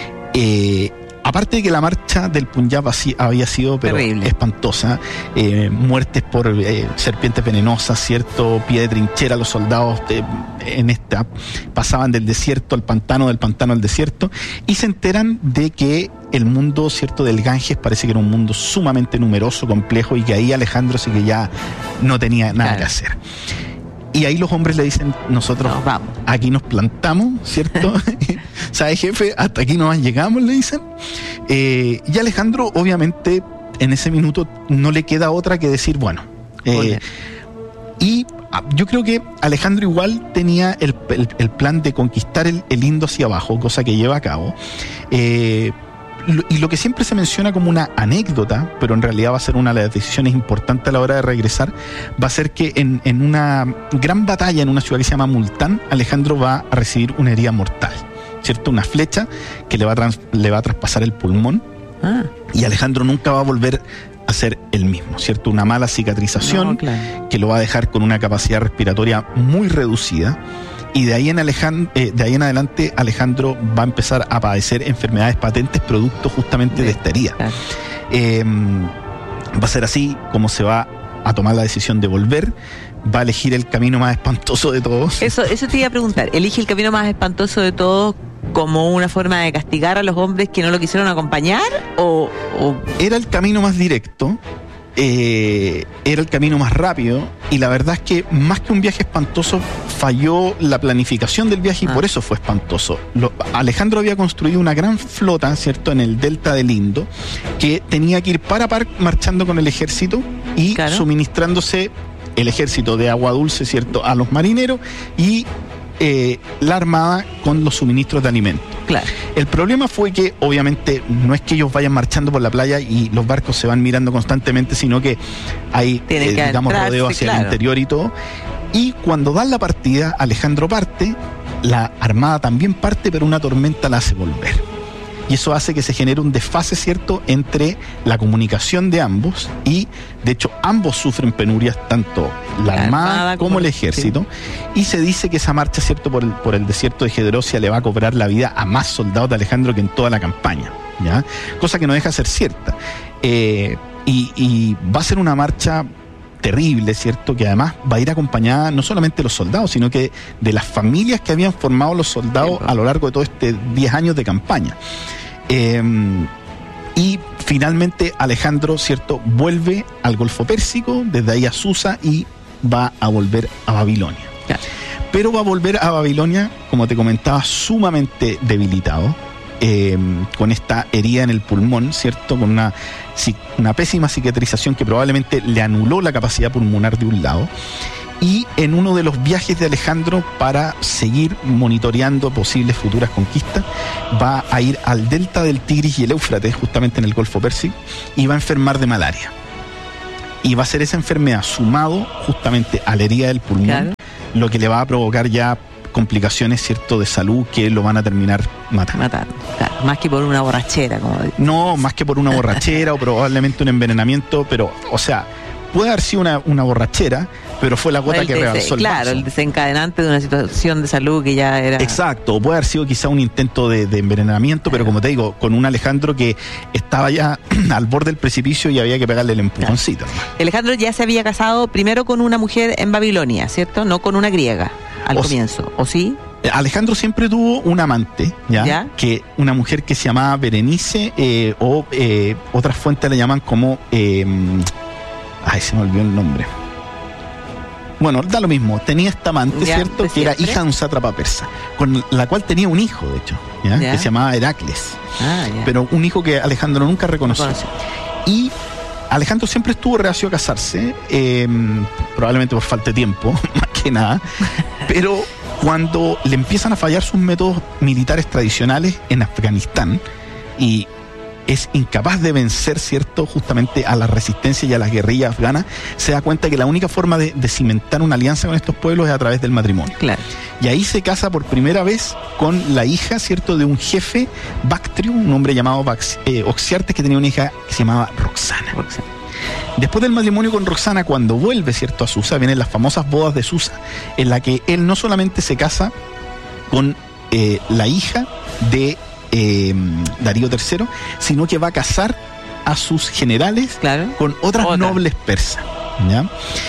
A: Eh, aparte de que la marcha del Punjab así, había sido pero espantosa, eh, muertes por eh, serpientes venenosas, cierto, pie de trinchera, los soldados de, en esta pasaban del desierto al pantano, del pantano al desierto, y se enteran de que el mundo, cierto, del Ganges parece que era un mundo sumamente numeroso, complejo, y que ahí Alejandro sí que ya no tenía nada claro. que hacer. Y ahí los hombres le dicen, nosotros
B: nos vamos.
A: Aquí nos plantamos, ¿cierto? ¿Sabes, jefe? Hasta aquí nomás llegamos, le dicen. Eh, y Alejandro, obviamente, en ese minuto no le queda otra que decir, bueno. Eh, y yo creo que Alejandro igual tenía el, el, el plan de conquistar el, el Indo hacia abajo, cosa que lleva a cabo. Eh, Y lo que siempre se menciona como una anécdota, pero en realidad va a ser una de las decisiones importantes a la hora de regresar, va a ser que en, en una gran batalla en una ciudad que se llama Multán, Alejandro va a recibir una herida mortal, ¿cierto? Una flecha que le va a, trans, le va a traspasar el pulmón, ah. y Alejandro nunca va a volver a ser el mismo, ¿cierto? Una mala cicatrización no, claro. que lo va a dejar con una capacidad respiratoria muy reducida. Y de ahí, en Alejandro, eh, de ahí en adelante Alejandro va a empezar a padecer enfermedades patentes producto justamente de esta herida. Claro. Eh, va a ser así como se va a tomar la decisión de volver, va a elegir el camino más espantoso de todos.
B: Eso, eso te iba a preguntar, ¿elige el camino más espantoso de todos como una forma de castigar a los hombres que no lo quisieron acompañar? ¿O, o...
A: Era el camino más directo, eh, era el camino más rápido, y la verdad es que más que un viaje espantoso falló la planificación del viaje, y ah. por eso fue espantoso. Lo, Alejandro había construido una gran flota, ¿cierto?, en el delta del Indo, que tenía que ir par a par marchando con el ejército y claro. suministrándose el ejército de agua dulce, ¿cierto?, a los marineros, y eh, la armada con los suministros de alimentos.
B: Claro.
A: El problema fue que obviamente no es que ellos vayan marchando por la playa y los barcos se van mirando constantemente, sino que hay eh, digamos rodeo hacia claro. el interior y todo. Y cuando dan la partida, Alejandro parte, la armada también parte, pero una tormenta la hace volver. Y eso hace que se genere un desfase, ¿cierto?, entre la comunicación de ambos, y de hecho ambos sufren penurias, tanto la, la armada, armada como, como el ejército, sí. Y se dice que esa marcha, ¿cierto?, por el, por el desierto de Gedrosia le va a cobrar la vida a más soldados de Alejandro que en toda la campaña, ¿ya? Cosa que no deja de ser cierta. Eh, y, y va a ser una marcha terrible, ¿cierto? Que además va a ir acompañada no solamente de los soldados, sino que de las familias que habían formado los soldados a lo largo de todo este diez años de campaña. Eh, y finalmente Alejandro, ¿cierto?, vuelve al Golfo Pérsico, desde ahí a Susa, y va a volver a Babilonia. Claro. Pero va a volver a Babilonia, como te comentaba, sumamente debilitado, eh, con esta herida en el pulmón, ¿cierto?, con una, una pésima cicatrización que probablemente le anuló la capacidad pulmonar de un lado. Y en uno de los viajes de Alejandro para seguir monitoreando posibles futuras conquistas, va a ir al delta del Tigris y el Éufrates, justamente en el Golfo Pérsico, y va a enfermar de malaria. Y va a ser esa enfermedad sumado justamente a la herida del pulmón, claro, lo que le va a provocar ya complicaciones, ¿cierto?, de salud que lo van a terminar matando.
B: Matando, claro, más que por una borrachera, como dices.
A: No, más que por una borrachera o probablemente un envenenamiento, pero, o sea, puede haber sido una, una borrachera, pero fue la gota el que rebalsó el
B: Claro,
A: vaso.
B: El desencadenante de una situación de salud que ya era...
A: Exacto, puede haber sido quizá un intento de, de envenenamiento, claro, pero como te digo, con un Alejandro que estaba ya al borde del precipicio y había que pegarle el empujoncito. Claro.
B: Alejandro ya se había casado primero con una mujer en Babilonia, ¿cierto? No con una griega al o comienzo, ¿o sí?
A: Alejandro siempre tuvo un amante, ¿ya? ¿Ya? Que una mujer que se llamaba Berenice, eh, o eh, otras fuentes le llaman como... Eh, ay, se me olvidó el nombre. Bueno, da lo mismo, tenía esta amante, ya, ¿cierto?, que siempre era hija de un sátrapa persa, con la cual tenía un hijo, de hecho, ¿ya? ¿Ya? Que se llamaba Heracles. Ah, pero un hijo que Alejandro nunca reconoció. No y Alejandro siempre estuvo reacio a casarse, eh, probablemente por falta de tiempo, más que nada, pero cuando le empiezan a fallar sus métodos militares tradicionales en Afganistán y es incapaz de vencer, ¿cierto?, justamente a la resistencia y a las guerrillas afganas, se da cuenta que la única forma de, de cimentar una alianza con estos pueblos es a través del matrimonio.
B: Claro.
A: Y ahí se casa por primera vez con la hija, ¿cierto?, de un jefe Bactrio, un hombre llamado Bax, eh, Oxiartes, que tenía una hija que se llamaba Roxana. Roxana. Después del matrimonio con Roxana, cuando vuelve, ¿cierto?, a Susa, vienen las famosas bodas de Susa, en la que él no solamente se casa con eh, la hija de Eh, Darío tercero, sino que va a casar a sus generales, claro, con otras Otra. nobles persas, ¿ya?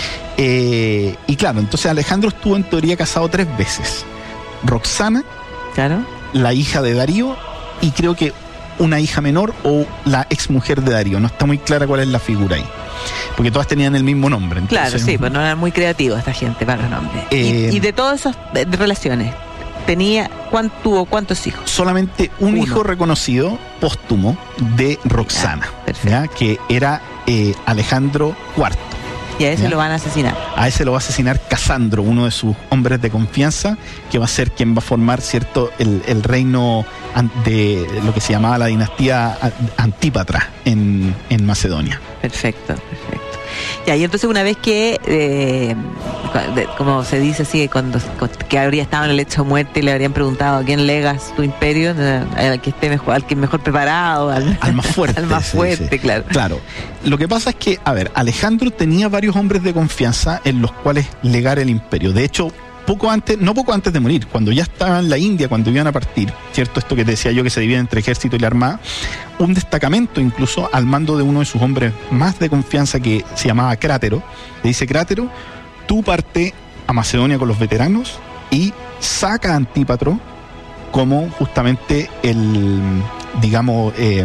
A: Eh, y claro, entonces Alejandro estuvo en teoría casado tres veces. Roxana,
B: claro,
A: la hija de Darío, y creo que una hija menor o la exmujer de Darío. No está muy clara cuál es la figura ahí, porque todas tenían el mismo nombre. Entonces,
B: claro, sí, pues no eran muy creativos esta gente para los nombres. Eh, y, y de todas esas de, de relaciones, tenía, ¿cuánto, tuvo cuántos hijos?
A: Solamente un Uno. hijo reconocido póstumo de Roxana, ya, ¿ya? Que era eh, Alejandro cuarto.
B: Y a ese
A: ¿ya?
B: lo van a asesinar.
A: A ese lo va a asesinar Casandro, uno de sus hombres de confianza, que va a ser quien va a formar, ¿cierto?, el, el reino de lo que se llamaba la dinastía Antípatra en, en Macedonia.
B: Perfecto, perfecto. Ya, y entonces una vez que, eh, como se dice así, cuando que habría estado en el lecho de muerte y le habrían preguntado a quién legas tu imperio, al que esté mejor, al que mejor preparado, al,
A: al más fuerte.
B: al más fuerte, sí, claro.
A: Claro. Lo que pasa es que, a ver, Alejandro tenía varios hombres de confianza en los cuales legar el imperio. De hecho, poco antes, no poco antes de morir, cuando ya estaba en la India, cuando iban a partir, ¿cierto? Esto que te decía yo, que se divide entre ejército y la armada, un destacamento incluso al mando de uno de sus hombres más de confianza, que se llamaba Crátero. Le dice: Crátero, tú parte a Macedonia con los veteranos y saca a Antípatro como justamente el, digamos, eh,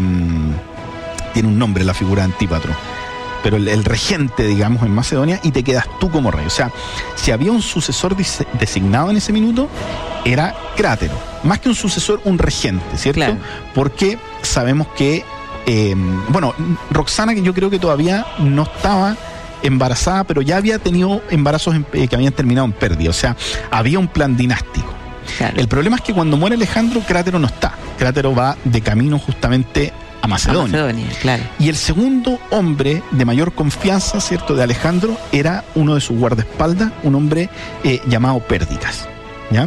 A: tiene un nombre la figura de Antípatro, pero el, el regente, digamos, en Macedonia, y te quedas tú como rey. O sea, si había un sucesor dis- designado en ese minuto, era Crátero. Más que un sucesor, un regente, ¿cierto? Claro. Porque sabemos que, eh, bueno, Roxana, que yo creo que todavía no estaba embarazada, pero ya había tenido embarazos en, eh, que habían terminado en pérdida. O sea, había un plan dinástico. Claro. El problema es que cuando muere Alejandro, Crátero no está. Crátero va de camino justamente a Macedonia.
B: A Macedonia, claro.
A: Y el segundo hombre de mayor confianza, ¿cierto?, de Alejandro, era uno de sus guardaespaldas, un hombre eh, llamado Pérdicas, ¿ya?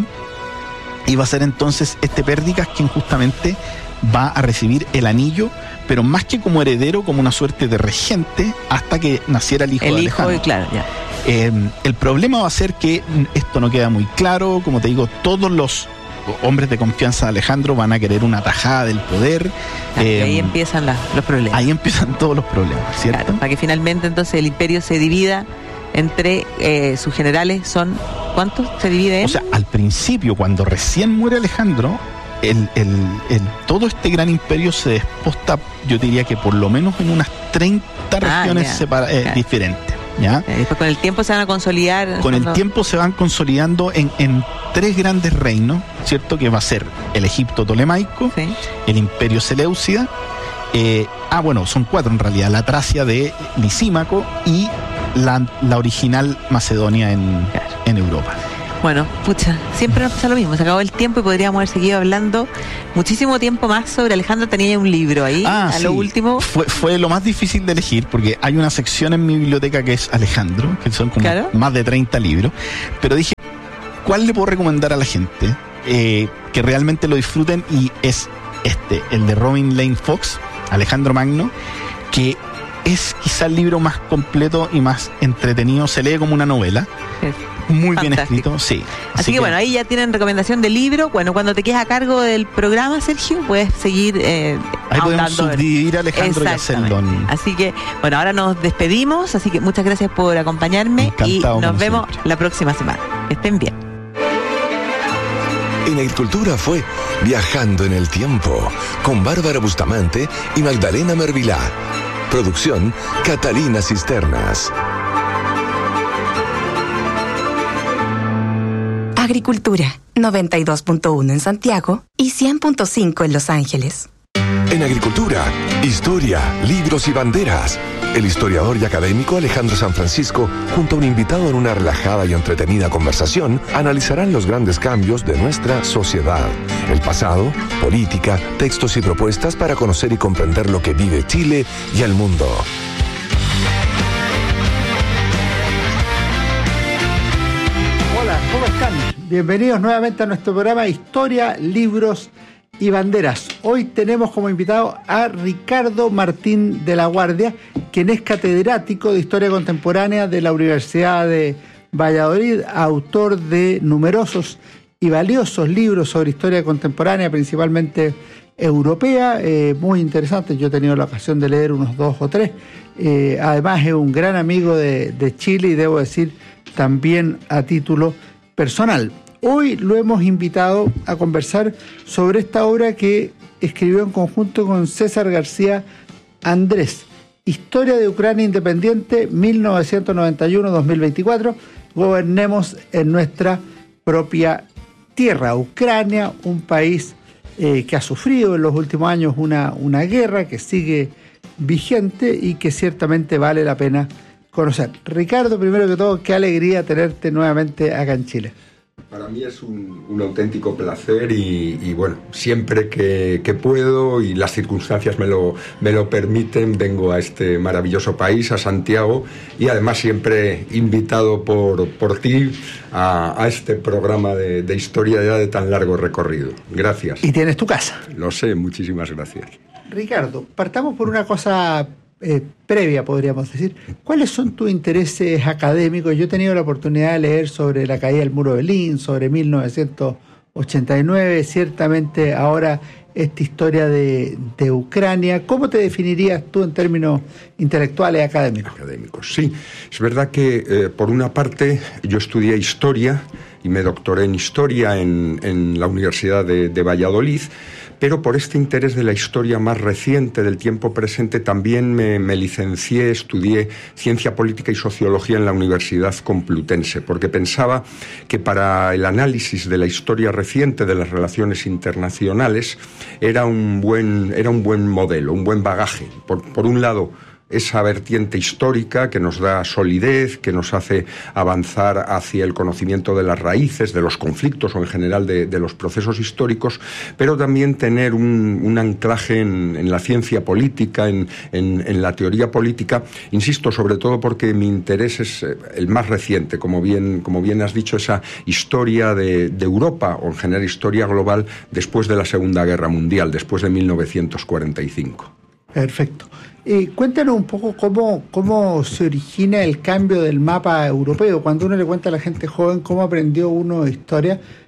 A: Y va a ser entonces este Pérdicas quien justamente va a recibir el anillo, pero más que como heredero, como una suerte de regente, hasta que naciera el hijo
B: el
A: de
B: hijo,
A: Alejandro.
B: Claro, ya.
A: Eh, el problema va a ser que esto no queda muy claro. Como te digo, todos los hombres de confianza de Alejandro van a querer una tajada del poder.
B: Eh, ahí empiezan la, los problemas.
A: Ahí empiezan todos los problemas, ¿cierto?
B: Claro, para que finalmente entonces el imperio se divida entre eh, sus generales. Son ¿cuántos se divide en?
A: O sea, al principio, cuando recién muere Alejandro, el, el, el, todo este gran imperio se desposta, yo diría que por lo menos en unas treinta ah, regiones separa, eh, diferentes. ¿Ya?
B: Y después con el tiempo se van a consolidar.
A: Con el tiempo se van consolidando en, en tres grandes reinos, ¿cierto? Que va a ser el Egipto tolemaico, sí, el Imperio Seleucida, eh, ah bueno, son cuatro en realidad, la Tracia de Lisímaco y la, la original Macedonia en, claro, en Europa.
B: Bueno, pucha, siempre nos pasa lo mismo, se acabó el tiempo y podríamos haber seguido hablando muchísimo tiempo más sobre Alejandro. Tenía un libro ahí,
A: ah,
B: a
A: sí,
B: lo último.
A: Fue, fue lo más difícil de elegir porque hay una sección en mi biblioteca que es Alejandro, que son como claro, más de treinta libros, pero dije, ¿cuál le puedo recomendar a la gente eh, que realmente lo disfruten? Y es este, el de Robin Lane Fox, Alejandro Magno, que es quizá el libro más completo y más entretenido, se lee como una novela. Sí. Muy fantástico, bien escrito, sí.
B: Así, Así que, que bueno, ahí ya tienen recomendación de libro. Bueno, cuando te quedes a cargo del programa, Sergio, puedes seguir eh,
A: ahí podemos subdividir a Alejandro y hacerlo.
B: Así que, bueno, ahora nos despedimos. Así que muchas gracias por acompañarme. Encantado, y nos vemos siempre la próxima semana. Que estén bien.
D: En Agricultura fue Viajando en el Tiempo con Bárbara Bustamante y Magdalena Mervilá. Producción Catalina Cisternas.
E: Agricultura, noventa y dos punto uno en Santiago y cien punto cinco en Los Ángeles.
D: En Agricultura, historia, libros y banderas. El historiador y académico Alejandro San Francisco, junto a un invitado en una relajada y entretenida conversación, analizarán los grandes cambios de nuestra sociedad, el pasado, política, textos y propuestas para conocer y comprender lo que vive Chile y el mundo.
G: Hola, ¿cómo están? Bienvenidos nuevamente a nuestro programa Historia, Libros y Banderas. Hoy tenemos como invitado a Ricardo Martín de la Guardia, quien es catedrático de Historia Contemporánea de la Universidad de Valladolid, autor de numerosos y valiosos libros sobre historia contemporánea, principalmente europea, eh, muy interesantes. Yo he tenido la ocasión de leer unos dos o tres. Eh, además es un gran amigo de, de Chile y debo decir también a título personal. Hoy lo hemos invitado a conversar sobre esta obra que escribió en conjunto con César García Andrés, Historia de Ucrania Independiente mil novecientos noventa y uno a dos mil veinticuatro, gobernemos en nuestra propia tierra. Ucrania, un país eh, que ha sufrido en los últimos años una, una guerra que sigue vigente y que ciertamente vale la pena conocer. Ricardo, primero que todo, qué alegría tenerte nuevamente acá en Chile.
H: Para mí es un, un auténtico placer y, y bueno, siempre que, que puedo y las circunstancias me lo, me lo permiten, vengo a este maravilloso país, a Santiago, y además siempre invitado por, por ti a, a este programa de, de historia ya de tan largo recorrido. Gracias.
G: Y tienes tu casa.
H: Lo sé, muchísimas gracias.
G: Ricardo, partamos por una cosa Eh, previa, podríamos decir. ¿Cuáles son tus intereses académicos? Yo he tenido la oportunidad de leer sobre la caída del muro de Berlín, sobre mil novecientos ochenta y nueve, ciertamente ahora esta historia de, de Ucrania. ¿Cómo te definirías tú en términos intelectuales y académicos?
H: Académicos, sí. Es verdad que, eh, por una parte, yo estudié Historia y me doctoré en Historia en, en la Universidad de, de Valladolid, pero por este interés de la historia más reciente, del tiempo presente, también me, me licencié, estudié Ciencia Política y Sociología en la Universidad Complutense, porque pensaba que para el análisis de la historia reciente de las relaciones internacionales era un buen, era un buen modelo, un buen bagaje. Por, por un lado, esa vertiente histórica que nos da solidez, que nos hace avanzar hacia el conocimiento de las raíces, de los conflictos o en general de, de los procesos históricos, pero también tener un, un anclaje en, en la ciencia política, en, en, en la teoría política, insisto, sobre todo porque mi interés es el más reciente, como bien, como bien has dicho, esa historia de, de Europa o en general historia global después de la Segunda Guerra Mundial, después de mil novecientos cuarenta y cinco.
G: Perfecto. Eh, cuéntanos un poco cómo, cómo se origina el cambio del mapa europeo. Cuando uno le cuenta a la gente joven cómo aprendió uno historia,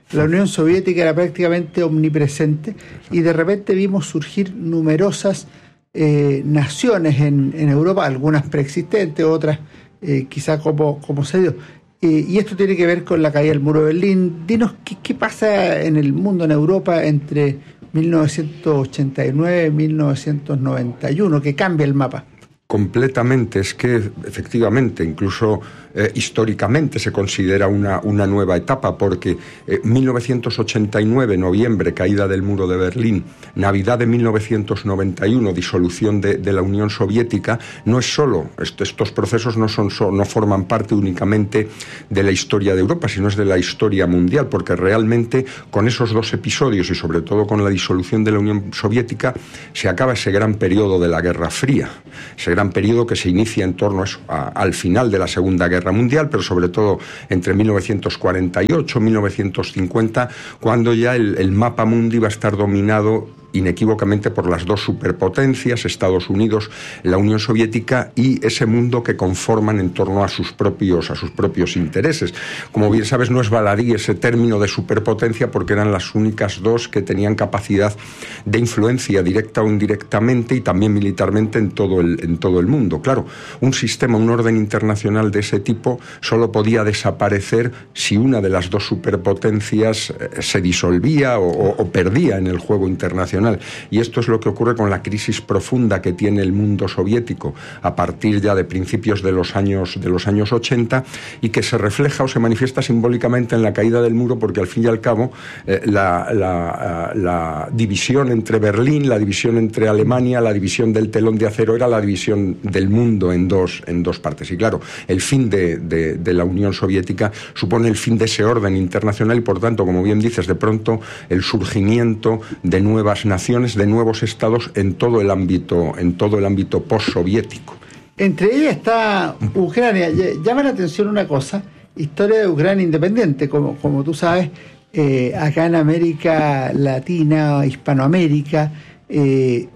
G: La Unión Soviética era prácticamente omnipresente y de repente vimos surgir numerosas eh, naciones en, en Europa, algunas preexistentes, otras eh, quizá como, como se dio. Eh, y esto tiene que ver con la caída del muro de Berlín. Dinos, ¿qué, qué pasa en el mundo, en Europa, entre mil novecientos ochenta y nueve y mil novecientos noventa y uno, que cambia el mapa?
H: Completamente, es que efectivamente, incluso eh, históricamente se considera una, una nueva etapa, porque eh, mil novecientos ochenta y nueve, noviembre, caída del muro de Berlín, Navidad de mil novecientos noventa y uno, disolución de, de la Unión Soviética, no es solo, esto, estos procesos no, son, no forman parte únicamente de la historia de Europa, sino es de la historia mundial, porque realmente con esos dos episodios y sobre todo con la disolución de la Unión Soviética se acaba ese gran periodo de la Guerra Fría, ese gran periodo que se inicia en torno a eso, a, al final de la Segunda Guerra Mundial, pero sobre todo entre mil novecientos cuarenta y ocho y mil novecientos cincuenta, cuando ya el, el mapa mundi va a estar dominado inequívocamente por las dos superpotencias, Estados Unidos, la Unión Soviética, y ese mundo que conforman en torno a sus propios, a sus propios intereses. Como bien sabes, no es baladí ese término de superpotencia, porque eran las únicas dos que tenían capacidad de influencia directa o indirectamente y también militarmente en todo el, en todo el mundo. Claro, un sistema, un orden internacional de ese tipo solo podía desaparecer si una de las dos superpotencias eh, se disolvía o, o, o perdía en el juego internacional. Y esto es lo que ocurre con la crisis profunda que tiene el mundo soviético a partir ya de principios de los años, de los años ochenta, y que se refleja o se manifiesta simbólicamente en la caída del muro, porque al fin y al cabo eh, la, la, la división entre Berlín, la división entre Alemania, la división del telón de acero era la división del mundo en dos, en dos partes. Y claro, el fin de, de, de la Unión Soviética supone el fin de ese orden internacional y, por tanto, como bien dices, de pronto el surgimiento de nuevas naciones, de nuevos estados en todo el ámbito, en todo el ámbito postsoviético.
G: Entre ellas está Ucrania. Llama la atención una cosa: historia de Ucrania independiente, como, como tú sabes, eh, acá en América Latina, Hispanoamérica, eh,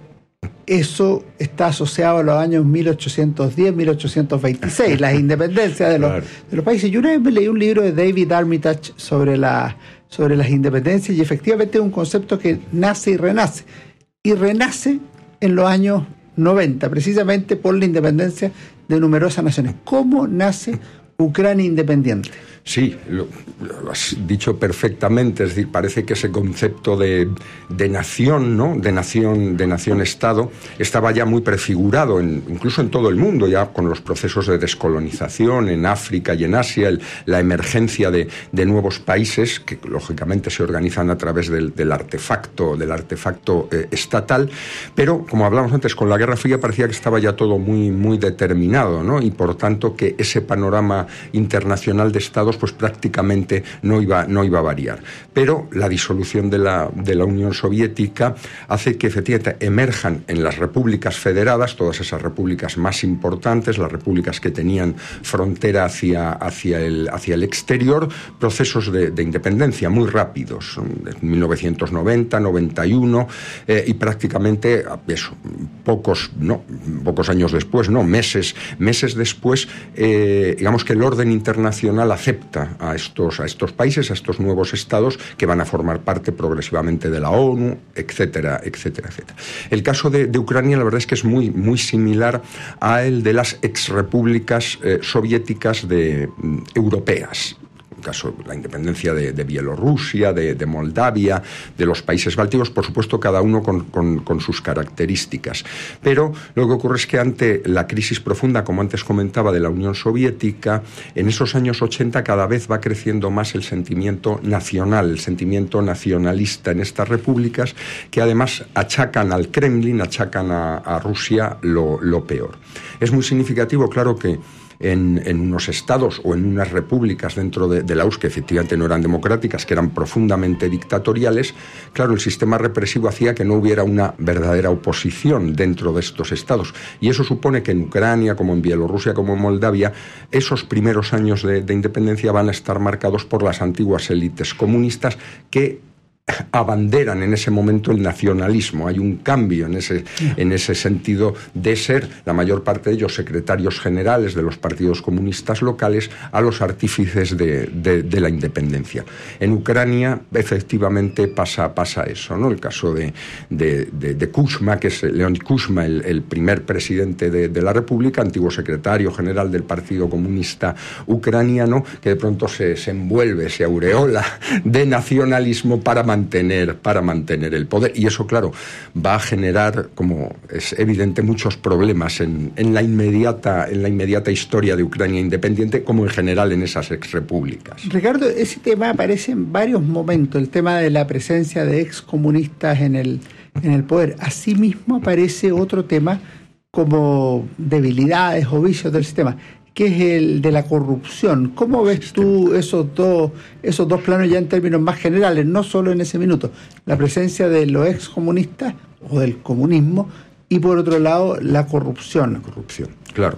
G: eso está asociado a los años mil ochocientos diez, mil ochocientos veintiséis, las independencias de los, claro. de los países. Yo una vez me leí un libro de David Armitage sobre la sobre las independencias, y efectivamente es un concepto que nace y renace, y renace en los años noventa, precisamente por la independencia de numerosas naciones. ¿Cómo nace Ucrania independiente?
H: Sí, lo, lo has dicho perfectamente, es decir, parece que ese concepto de, de nación, ¿no? de nación, de nación-estado, estaba ya muy prefigurado, en, incluso en todo el mundo, ya con los procesos de descolonización en África y en Asia, el, la emergencia de, de nuevos países que lógicamente se organizan a través del, del artefacto, del artefacto eh, estatal, pero como hablamos antes, con la Guerra Fría parecía que estaba ya todo muy, muy determinado, ¿no? Y por tanto que ese panorama internacional de estados pues prácticamente no iba, no iba a variar. Pero la disolución de la, de la Unión Soviética hace que efectivamente emerjan en las repúblicas federadas, todas esas repúblicas más importantes, las repúblicas que tenían frontera hacia, hacia, el, hacia el exterior, procesos de, de independencia muy rápidos, en mil novecientos noventa, noventa y uno, eh, y prácticamente eso, pocos, no, pocos años después, no, meses, meses después, eh, digamos que el orden internacional acepta a estos, a estos países, a estos nuevos estados que van a formar parte progresivamente de la ONU, etcétera, etcétera, etcétera. El caso de, de Ucrania, la verdad es que es muy, muy similar a el de las exrepúblicas eh, soviéticas de, mm, europeas. Caso la independencia de, de Bielorrusia, de, de Moldavia, de los países bálticos, por supuesto cada uno con, con, con sus características. Pero lo que ocurre es que ante la crisis profunda, como antes comentaba, de la Unión Soviética, en esos años ochenta cada vez va creciendo más el sentimiento nacional, el sentimiento nacionalista en estas repúblicas, que además achacan al Kremlin, achacan a, a Rusia lo, lo peor. Es muy significativo, claro, que En, en unos estados o en unas repúblicas dentro de, de la U R S S, que efectivamente no eran democráticas, que eran profundamente dictatoriales, claro, el sistema represivo hacía que no hubiera una verdadera oposición dentro de estos estados. Y eso supone que en Ucrania, como en Bielorrusia, como en Moldavia, esos primeros años de, de independencia van a estar marcados por las antiguas élites comunistas que abanderan en ese momento el nacionalismo. Hay un cambio en ese, en ese sentido de ser, la mayor parte de ellos, secretarios generales de los partidos comunistas locales, a los artífices de, de, de la independencia. En Ucrania, efectivamente, pasa, pasa eso, ¿no? El caso de, de, de, de Kuchma, que es Leonid Kuchma, el, el primer presidente de, de la República, antiguo secretario general del Partido Comunista Ucraniano, que de pronto se, se envuelve, se aureola de nacionalismo para mantener, para mantener el poder. Y eso, claro, va a generar, como es evidente, muchos problemas en, en, la inmediata, en la inmediata historia de Ucrania independiente, como en general en esas exrepúblicas.
G: Ricardo, ese tema aparece en varios momentos, el tema de la presencia de excomunistas en el, en el poder. Asimismo aparece otro tema como debilidades o vicios del sistema, que es el de la corrupción. ¿Cómo ves tú esos dos, esos dos planos ya en términos más generales, no solo en ese minuto? La presencia de los excomunistas o del comunismo y, por otro lado, la corrupción.
H: La corrupción, claro.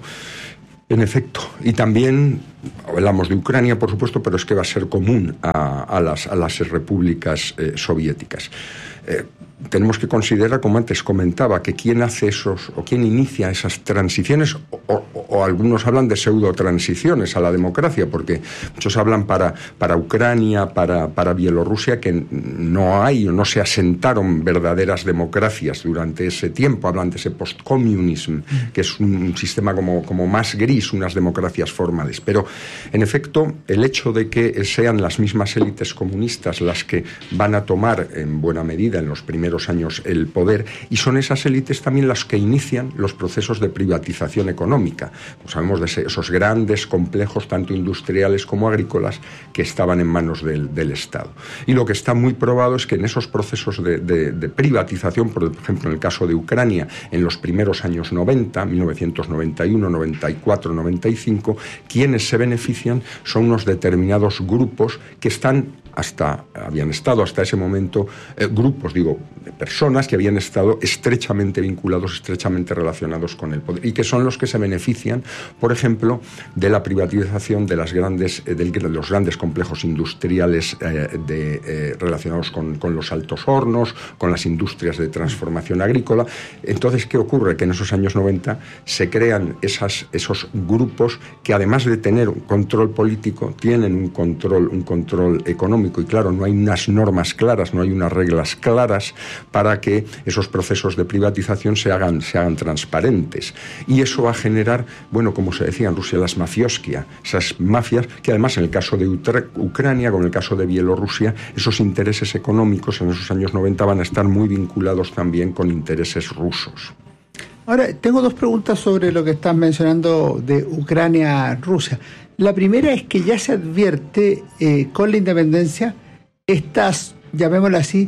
H: En efecto. Y también hablamos de Ucrania, por supuesto, pero es que va a ser común a, a, las, a las repúblicas eh, soviéticas. Eh, tenemos que considerar, como antes comentaba, que quién hace esos, o quién inicia esas transiciones, o, o, o algunos hablan de pseudo-transiciones a la democracia, porque muchos hablan para, para Ucrania, para, para Bielorrusia, que no hay o no se asentaron verdaderas democracias durante ese tiempo. Hablan de ese post-communism, que es un, un sistema como, como más gris, unas democracias formales. Pero, en efecto, el hecho de que sean las mismas élites comunistas las que van a tomar, en buena medida, en los primeros años el poder, y son esas élites también las que inician los procesos de privatización económica. Como sabemos, de esos grandes complejos, tanto industriales como agrícolas, que estaban en manos del, del Estado. Y lo que está muy probado es que en esos procesos de, de, de privatización, por ejemplo, en el caso de Ucrania, en los primeros años noventa, mil novecientos noventa y uno, noventa y cuatro, noventa y cinco, quienes se benefician son unos determinados grupos que están hasta, habían estado hasta ese momento, eh, grupos, digo, de personas que habían estado estrechamente vinculados, estrechamente relacionados con el poder, y que son los que se benefician, por ejemplo, de la privatización de, las grandes, eh, de los grandes complejos industriales eh, de, eh, relacionados con, con los altos hornos, con las industrias de transformación agrícola. Entonces, ¿qué ocurre? Que en esos años noventa se crean esas, esos grupos que, además de tener un control político, tienen un control, un control económico. Y claro, no hay unas normas claras, no hay unas reglas claras para que esos procesos de privatización se hagan, se hagan transparentes. Y eso va a generar, bueno, como se decía en Rusia, las mafioskia, esas mafias que además en el caso de Ucrania, como en el caso de Bielorrusia, esos intereses económicos en esos años noventa van a estar muy vinculados también con intereses rusos.
G: Ahora, tengo dos preguntas sobre lo que estás mencionando de Ucrania-Rusia. La primera es que ya se advierte eh, con la independencia estas, llamémoslo así,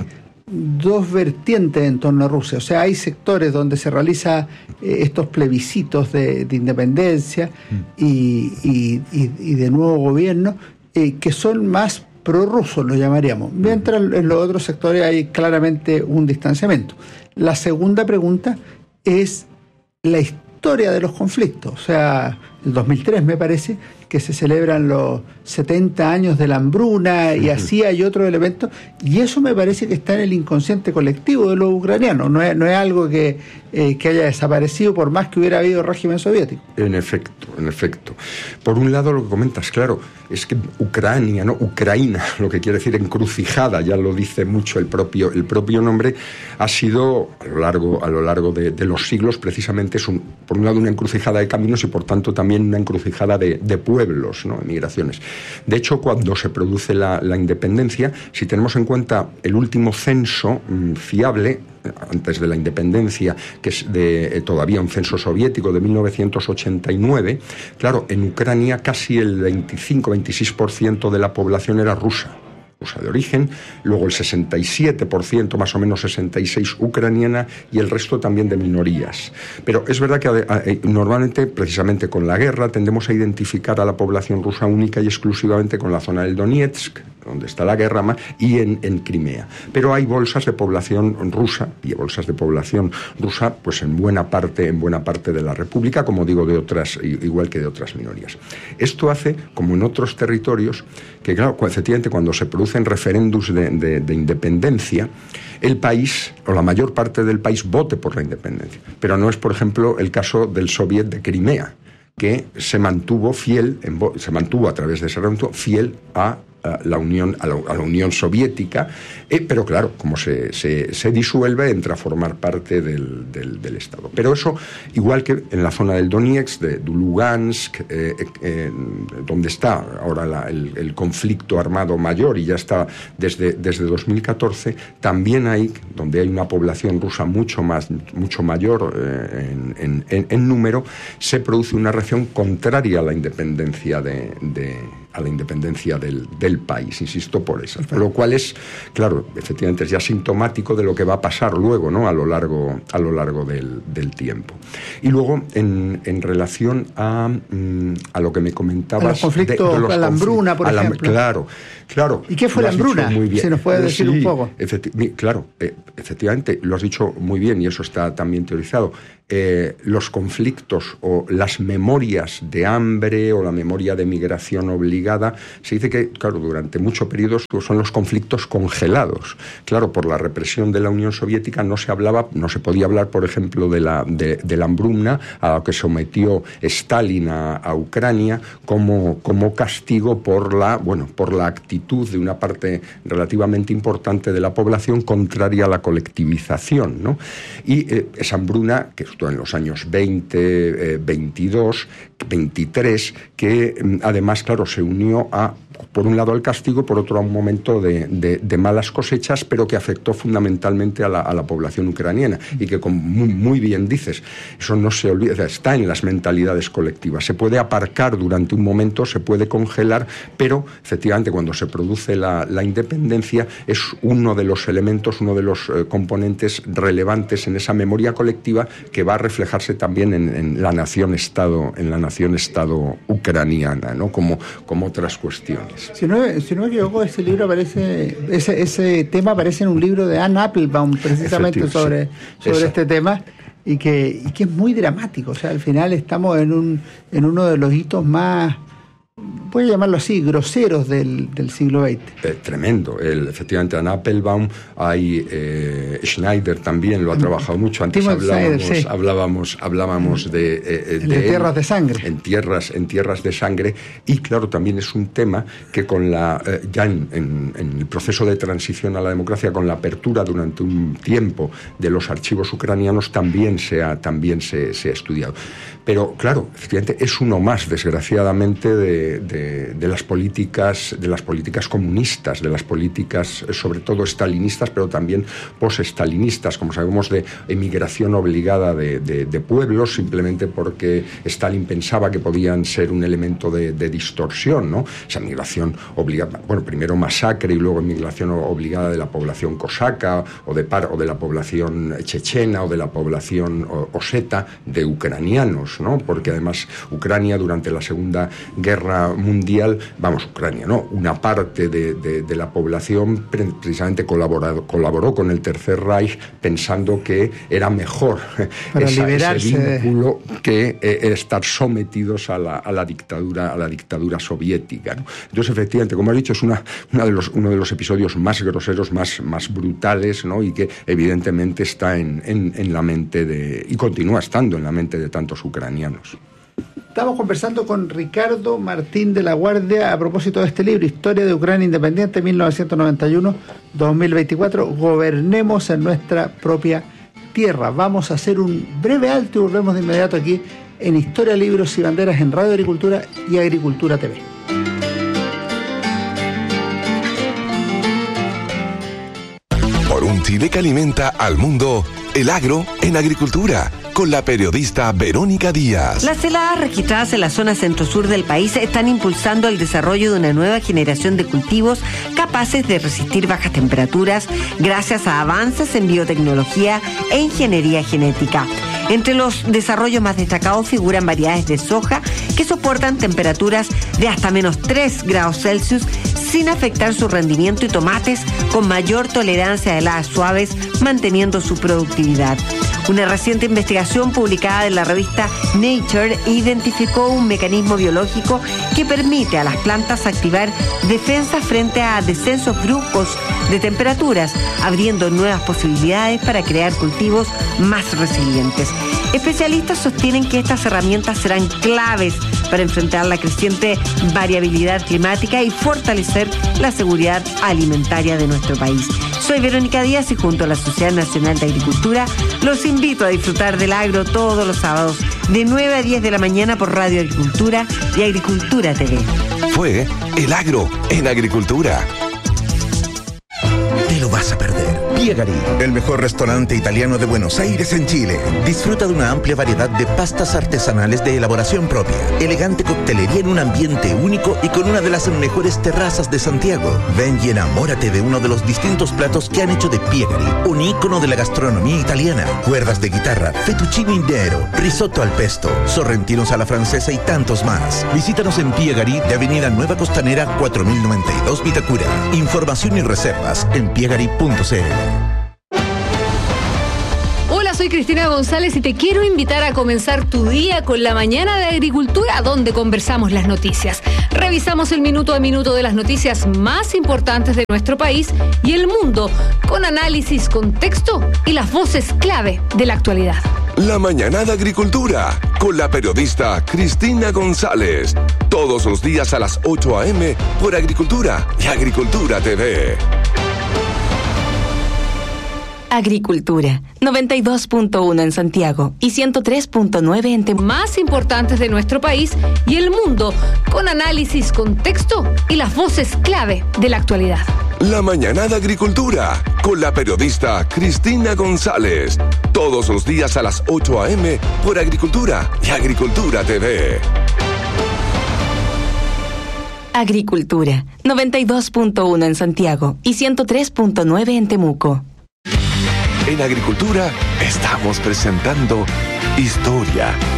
G: dos vertientes en torno a Rusia. O sea, hay sectores donde se realizan eh, estos plebiscitos de, de independencia mm. y, y, y, y de nuevo gobierno eh, que son más prorrusos, lo llamaríamos. Mientras en los otros sectores hay claramente un distanciamiento. La segunda pregunta es la historia de los conflictos. O sea, el dos mil tres me parece que se celebran los setenta años de la hambruna y así hay otros elementos, y eso me parece que está en el inconsciente colectivo de los ucranianos, no es, no es algo que, eh, que haya desaparecido por más que hubiera habido régimen soviético.
H: En efecto, en efecto. Por un lado, lo que comentas, claro, es que Ucrania, ¿no? Ucraina, lo que quiere decir encrucijada, ya lo dice mucho el propio, el propio nombre, ha sido a lo largo, a lo largo de, de los siglos, precisamente, es un, por un lado una encrucijada de caminos y por tanto también una encrucijada de, de pueblos, ¿no? Migraciones. De hecho, cuando se produce la, la independencia, si tenemos en cuenta el último censo mmm, fiable, antes de la independencia, que es de, eh, todavía un censo soviético de mil novecientos ochenta y nueve, claro, en Ucrania casi el veinticinco a veintiséis por ciento de la población era rusa. Rusa de origen, luego el sesenta y siete por ciento, más o menos sesenta y seis por ciento ucraniana y el resto también de minorías. Pero es verdad que eh, normalmente, precisamente con la guerra, tendemos a identificar a la población rusa única y exclusivamente con la zona del Donetsk, donde está la guerra, y en, en Crimea. Pero hay bolsas de población rusa, y bolsas de población rusa, pues en buena parte, en buena parte de la República, como digo, de otras, igual que de otras minorías. Esto hace, como en otros territorios, que claro, efectivamente cuando se producen referéndums de, de, de independencia, el país, o la mayor parte del país, vote por la independencia. Pero no es, por ejemplo, el caso del Soviet de Crimea, que se mantuvo fiel, en, se mantuvo a través de ese referéndum fiel a la Unión, a la, a la Unión Soviética, eh, pero claro, como se, se, se disuelve, entra a formar parte del, del, del Estado. Pero eso, igual que en la zona del Donetsk, de, de Lugansk, eh, eh, donde está ahora la, el, el conflicto armado mayor, y ya está desde, desde dos mil catorce, también hay, donde hay una población rusa mucho más, mucho mayor eh, en, en, en número, se produce una reacción contraria a la independencia de, de a la independencia del, del país, insisto, por eso. Lo cual es, claro, efectivamente es ya sintomático de lo que va a pasar luego, ¿no? A lo largo, a lo largo del, del tiempo. Y luego, en, en relación a, a lo que me comentabas...
G: A los conflictos, de, de los a la hambruna, por
H: la,
G: ejemplo.
H: Claro, claro.
G: ¿Y qué fue la hambruna? Si nos puede decir
H: sí,
G: un poco.
H: Efecti- claro, eh, efectivamente, lo has dicho muy bien, y eso está también teorizado. Eh, los conflictos o las memorias de hambre o la memoria de migración obligada, se dice que, claro, durante muchos periodos son los conflictos congelados. Claro, por la represión de la Unión Soviética no se hablaba, no se podía hablar, por ejemplo, de la, de, de la hambruna a la que sometió Stalin a, a Ucrania como, como castigo por la, bueno, por la actitud de una parte relativamente importante de la población contraria a la colectivización, ¿no? Y eh, esa hambruna, que en los años veinte, eh, veintidós, veintitrés, que además, claro, se unió a, por un lado al castigo, por otro a un momento de, de, de malas cosechas, pero que afectó fundamentalmente a la, a la población ucraniana, y que, como muy, muy bien dices, eso no se olvida, está en las mentalidades colectivas. Se puede aparcar durante un momento, se puede congelar, pero efectivamente cuando se produce la, la independencia es uno de los elementos, uno de los eh, componentes relevantes en esa memoria colectiva, que va a reflejarse también en, en la nación-estado, en la nación-estado ucraniana, ¿no? Como, como otras cuestiones.
G: Si no, si no me equivoco, ese libro aparece, ese, ese tema aparece en un libro de Anne Applebaum, precisamente sobre, sí. sobre este tema, y que, y que es muy dramático. O sea, al final estamos en un, en uno de los hitos más, voy a llamarlo así, groseros del, del siglo veinte.
H: Eh, tremendo. El, efectivamente, en Applebaum hay eh, Schneider también lo ha trabajado mucho. Antes Timothy hablábamos, Schneider, sí. hablábamos, hablábamos de, eh, de,
G: de tierras de sangre.
H: En tierras, en tierras de sangre. Y claro, también es un tema que con la eh, ya en, en, en el proceso de transición a la democracia, con la apertura durante un tiempo de los archivos ucranianos, también se ha, también se, se ha estudiado. Pero claro, efectivamente es uno más, desgraciadamente, de, de, de las políticas, de las políticas comunistas, de las políticas sobre todo estalinistas, pero también post-estalinistas, como sabemos, de emigración obligada de, de, de pueblos, simplemente porque Stalin pensaba que podían ser un elemento de, de distorsión, ¿no? Esa migración obligada, bueno, primero masacre y luego emigración obligada de la población cosaca o de, par, o de la población chechena o de la población oseta, de ucranianos, ¿no? Porque además Ucrania durante la Segunda Guerra Mundial, vamos, Ucrania, ¿no? Una parte de, de, de la población precisamente colaborado, colaboró con el Tercer Reich pensando que era mejor
G: para
H: esa,
G: liberarse
H: ese vínculo que eh, estar sometidos a la, a la dictadura, a la dictadura soviética, ¿no? Entonces, efectivamente, como has dicho, es una, una de los, uno de los episodios más groseros, más, más brutales, ¿no? Y que evidentemente está en, en, en la mente de, y continúa estando en la mente de tantos ucranianos.
G: Estamos conversando con Ricardo Martín de la Guardia a propósito de este libro, Historia de Ucrania Independiente mil novecientos noventa y uno a dos mil veinticuatro, Gobernemos en nuestra propia tierra. Vamos a hacer un breve alto y volvemos de inmediato aquí en Historia, Libros y Banderas en Radio Agricultura y Agricultura T V.
D: Por un Chile que alimenta al mundo, el agro en agricultura, con la periodista Verónica Díaz.
I: Las heladas registradas en la zona centro-sur del país están impulsando el desarrollo de una nueva generación de cultivos capaces de resistir bajas temperaturas gracias a avances en biotecnología e ingeniería genética. Entre los desarrollos más destacados figuran variedades de soja que soportan temperaturas de hasta menos tres grados Celsius sin afectar su rendimiento y tomates con mayor tolerancia a heladas suaves, manteniendo su productividad. Una reciente investigación publicada en la revista Nature identificó un mecanismo biológico que permite a las plantas activar defensas frente a descensos bruscos de temperaturas, abriendo nuevas posibilidades para crear cultivos más resilientes. Especialistas sostienen que estas herramientas serán claves para enfrentar la creciente variabilidad climática y fortalecer la seguridad alimentaria de nuestro país. Soy Verónica Díaz y junto a la Sociedad Nacional de Agricultura los invito a disfrutar del agro todos los sábados de nueve a diez de la mañana por Radio Agricultura y Agricultura T V.
D: Fue El Agro en Agricultura.
J: Te lo vas a perder. Piegari, el mejor restaurante italiano de Buenos Aires en Chile. Disfruta de una amplia variedad de pastas artesanales de elaboración propia, elegante coctelería en un ambiente único y con una de las mejores terrazas de Santiago. Ven y enamórate de uno de los distintos platos que han hecho de Piegari un ícono de la gastronomía italiana. Cuerdas de guitarra, fettuccine nero, risotto al pesto, sorrentinos a la francesa y tantos más. Visítanos en Piegari de Avenida Nueva Costanera cuatro mil noventa y dos Vitacura. Información y reservas en piegari punto c l.
C: Hola, soy Cristina González y te quiero invitar a comenzar tu día con la mañana de Agricultura, donde conversamos las noticias. Revisamos el minuto a minuto de las noticias más importantes de nuestro país y el mundo, con análisis, contexto y las voces clave de la actualidad.
D: La mañana de Agricultura, con la periodista Cristina González. Todos los días a las ocho a eme por Agricultura y Agricultura T V.
E: Agricultura, noventa y dos punto uno en Santiago y ciento tres punto nueve en Temuco.
C: Más importantes de nuestro país y el mundo, con análisis, contexto y las voces clave de la actualidad.
D: La mañana de Agricultura, con la periodista Cristina González. Todos los días a las ocho a eme por Agricultura y Agricultura T V.
E: Agricultura, noventa y dos punto uno en Santiago y ciento tres punto nueve en Temuco.
D: En Agricultura estamos presentando Historia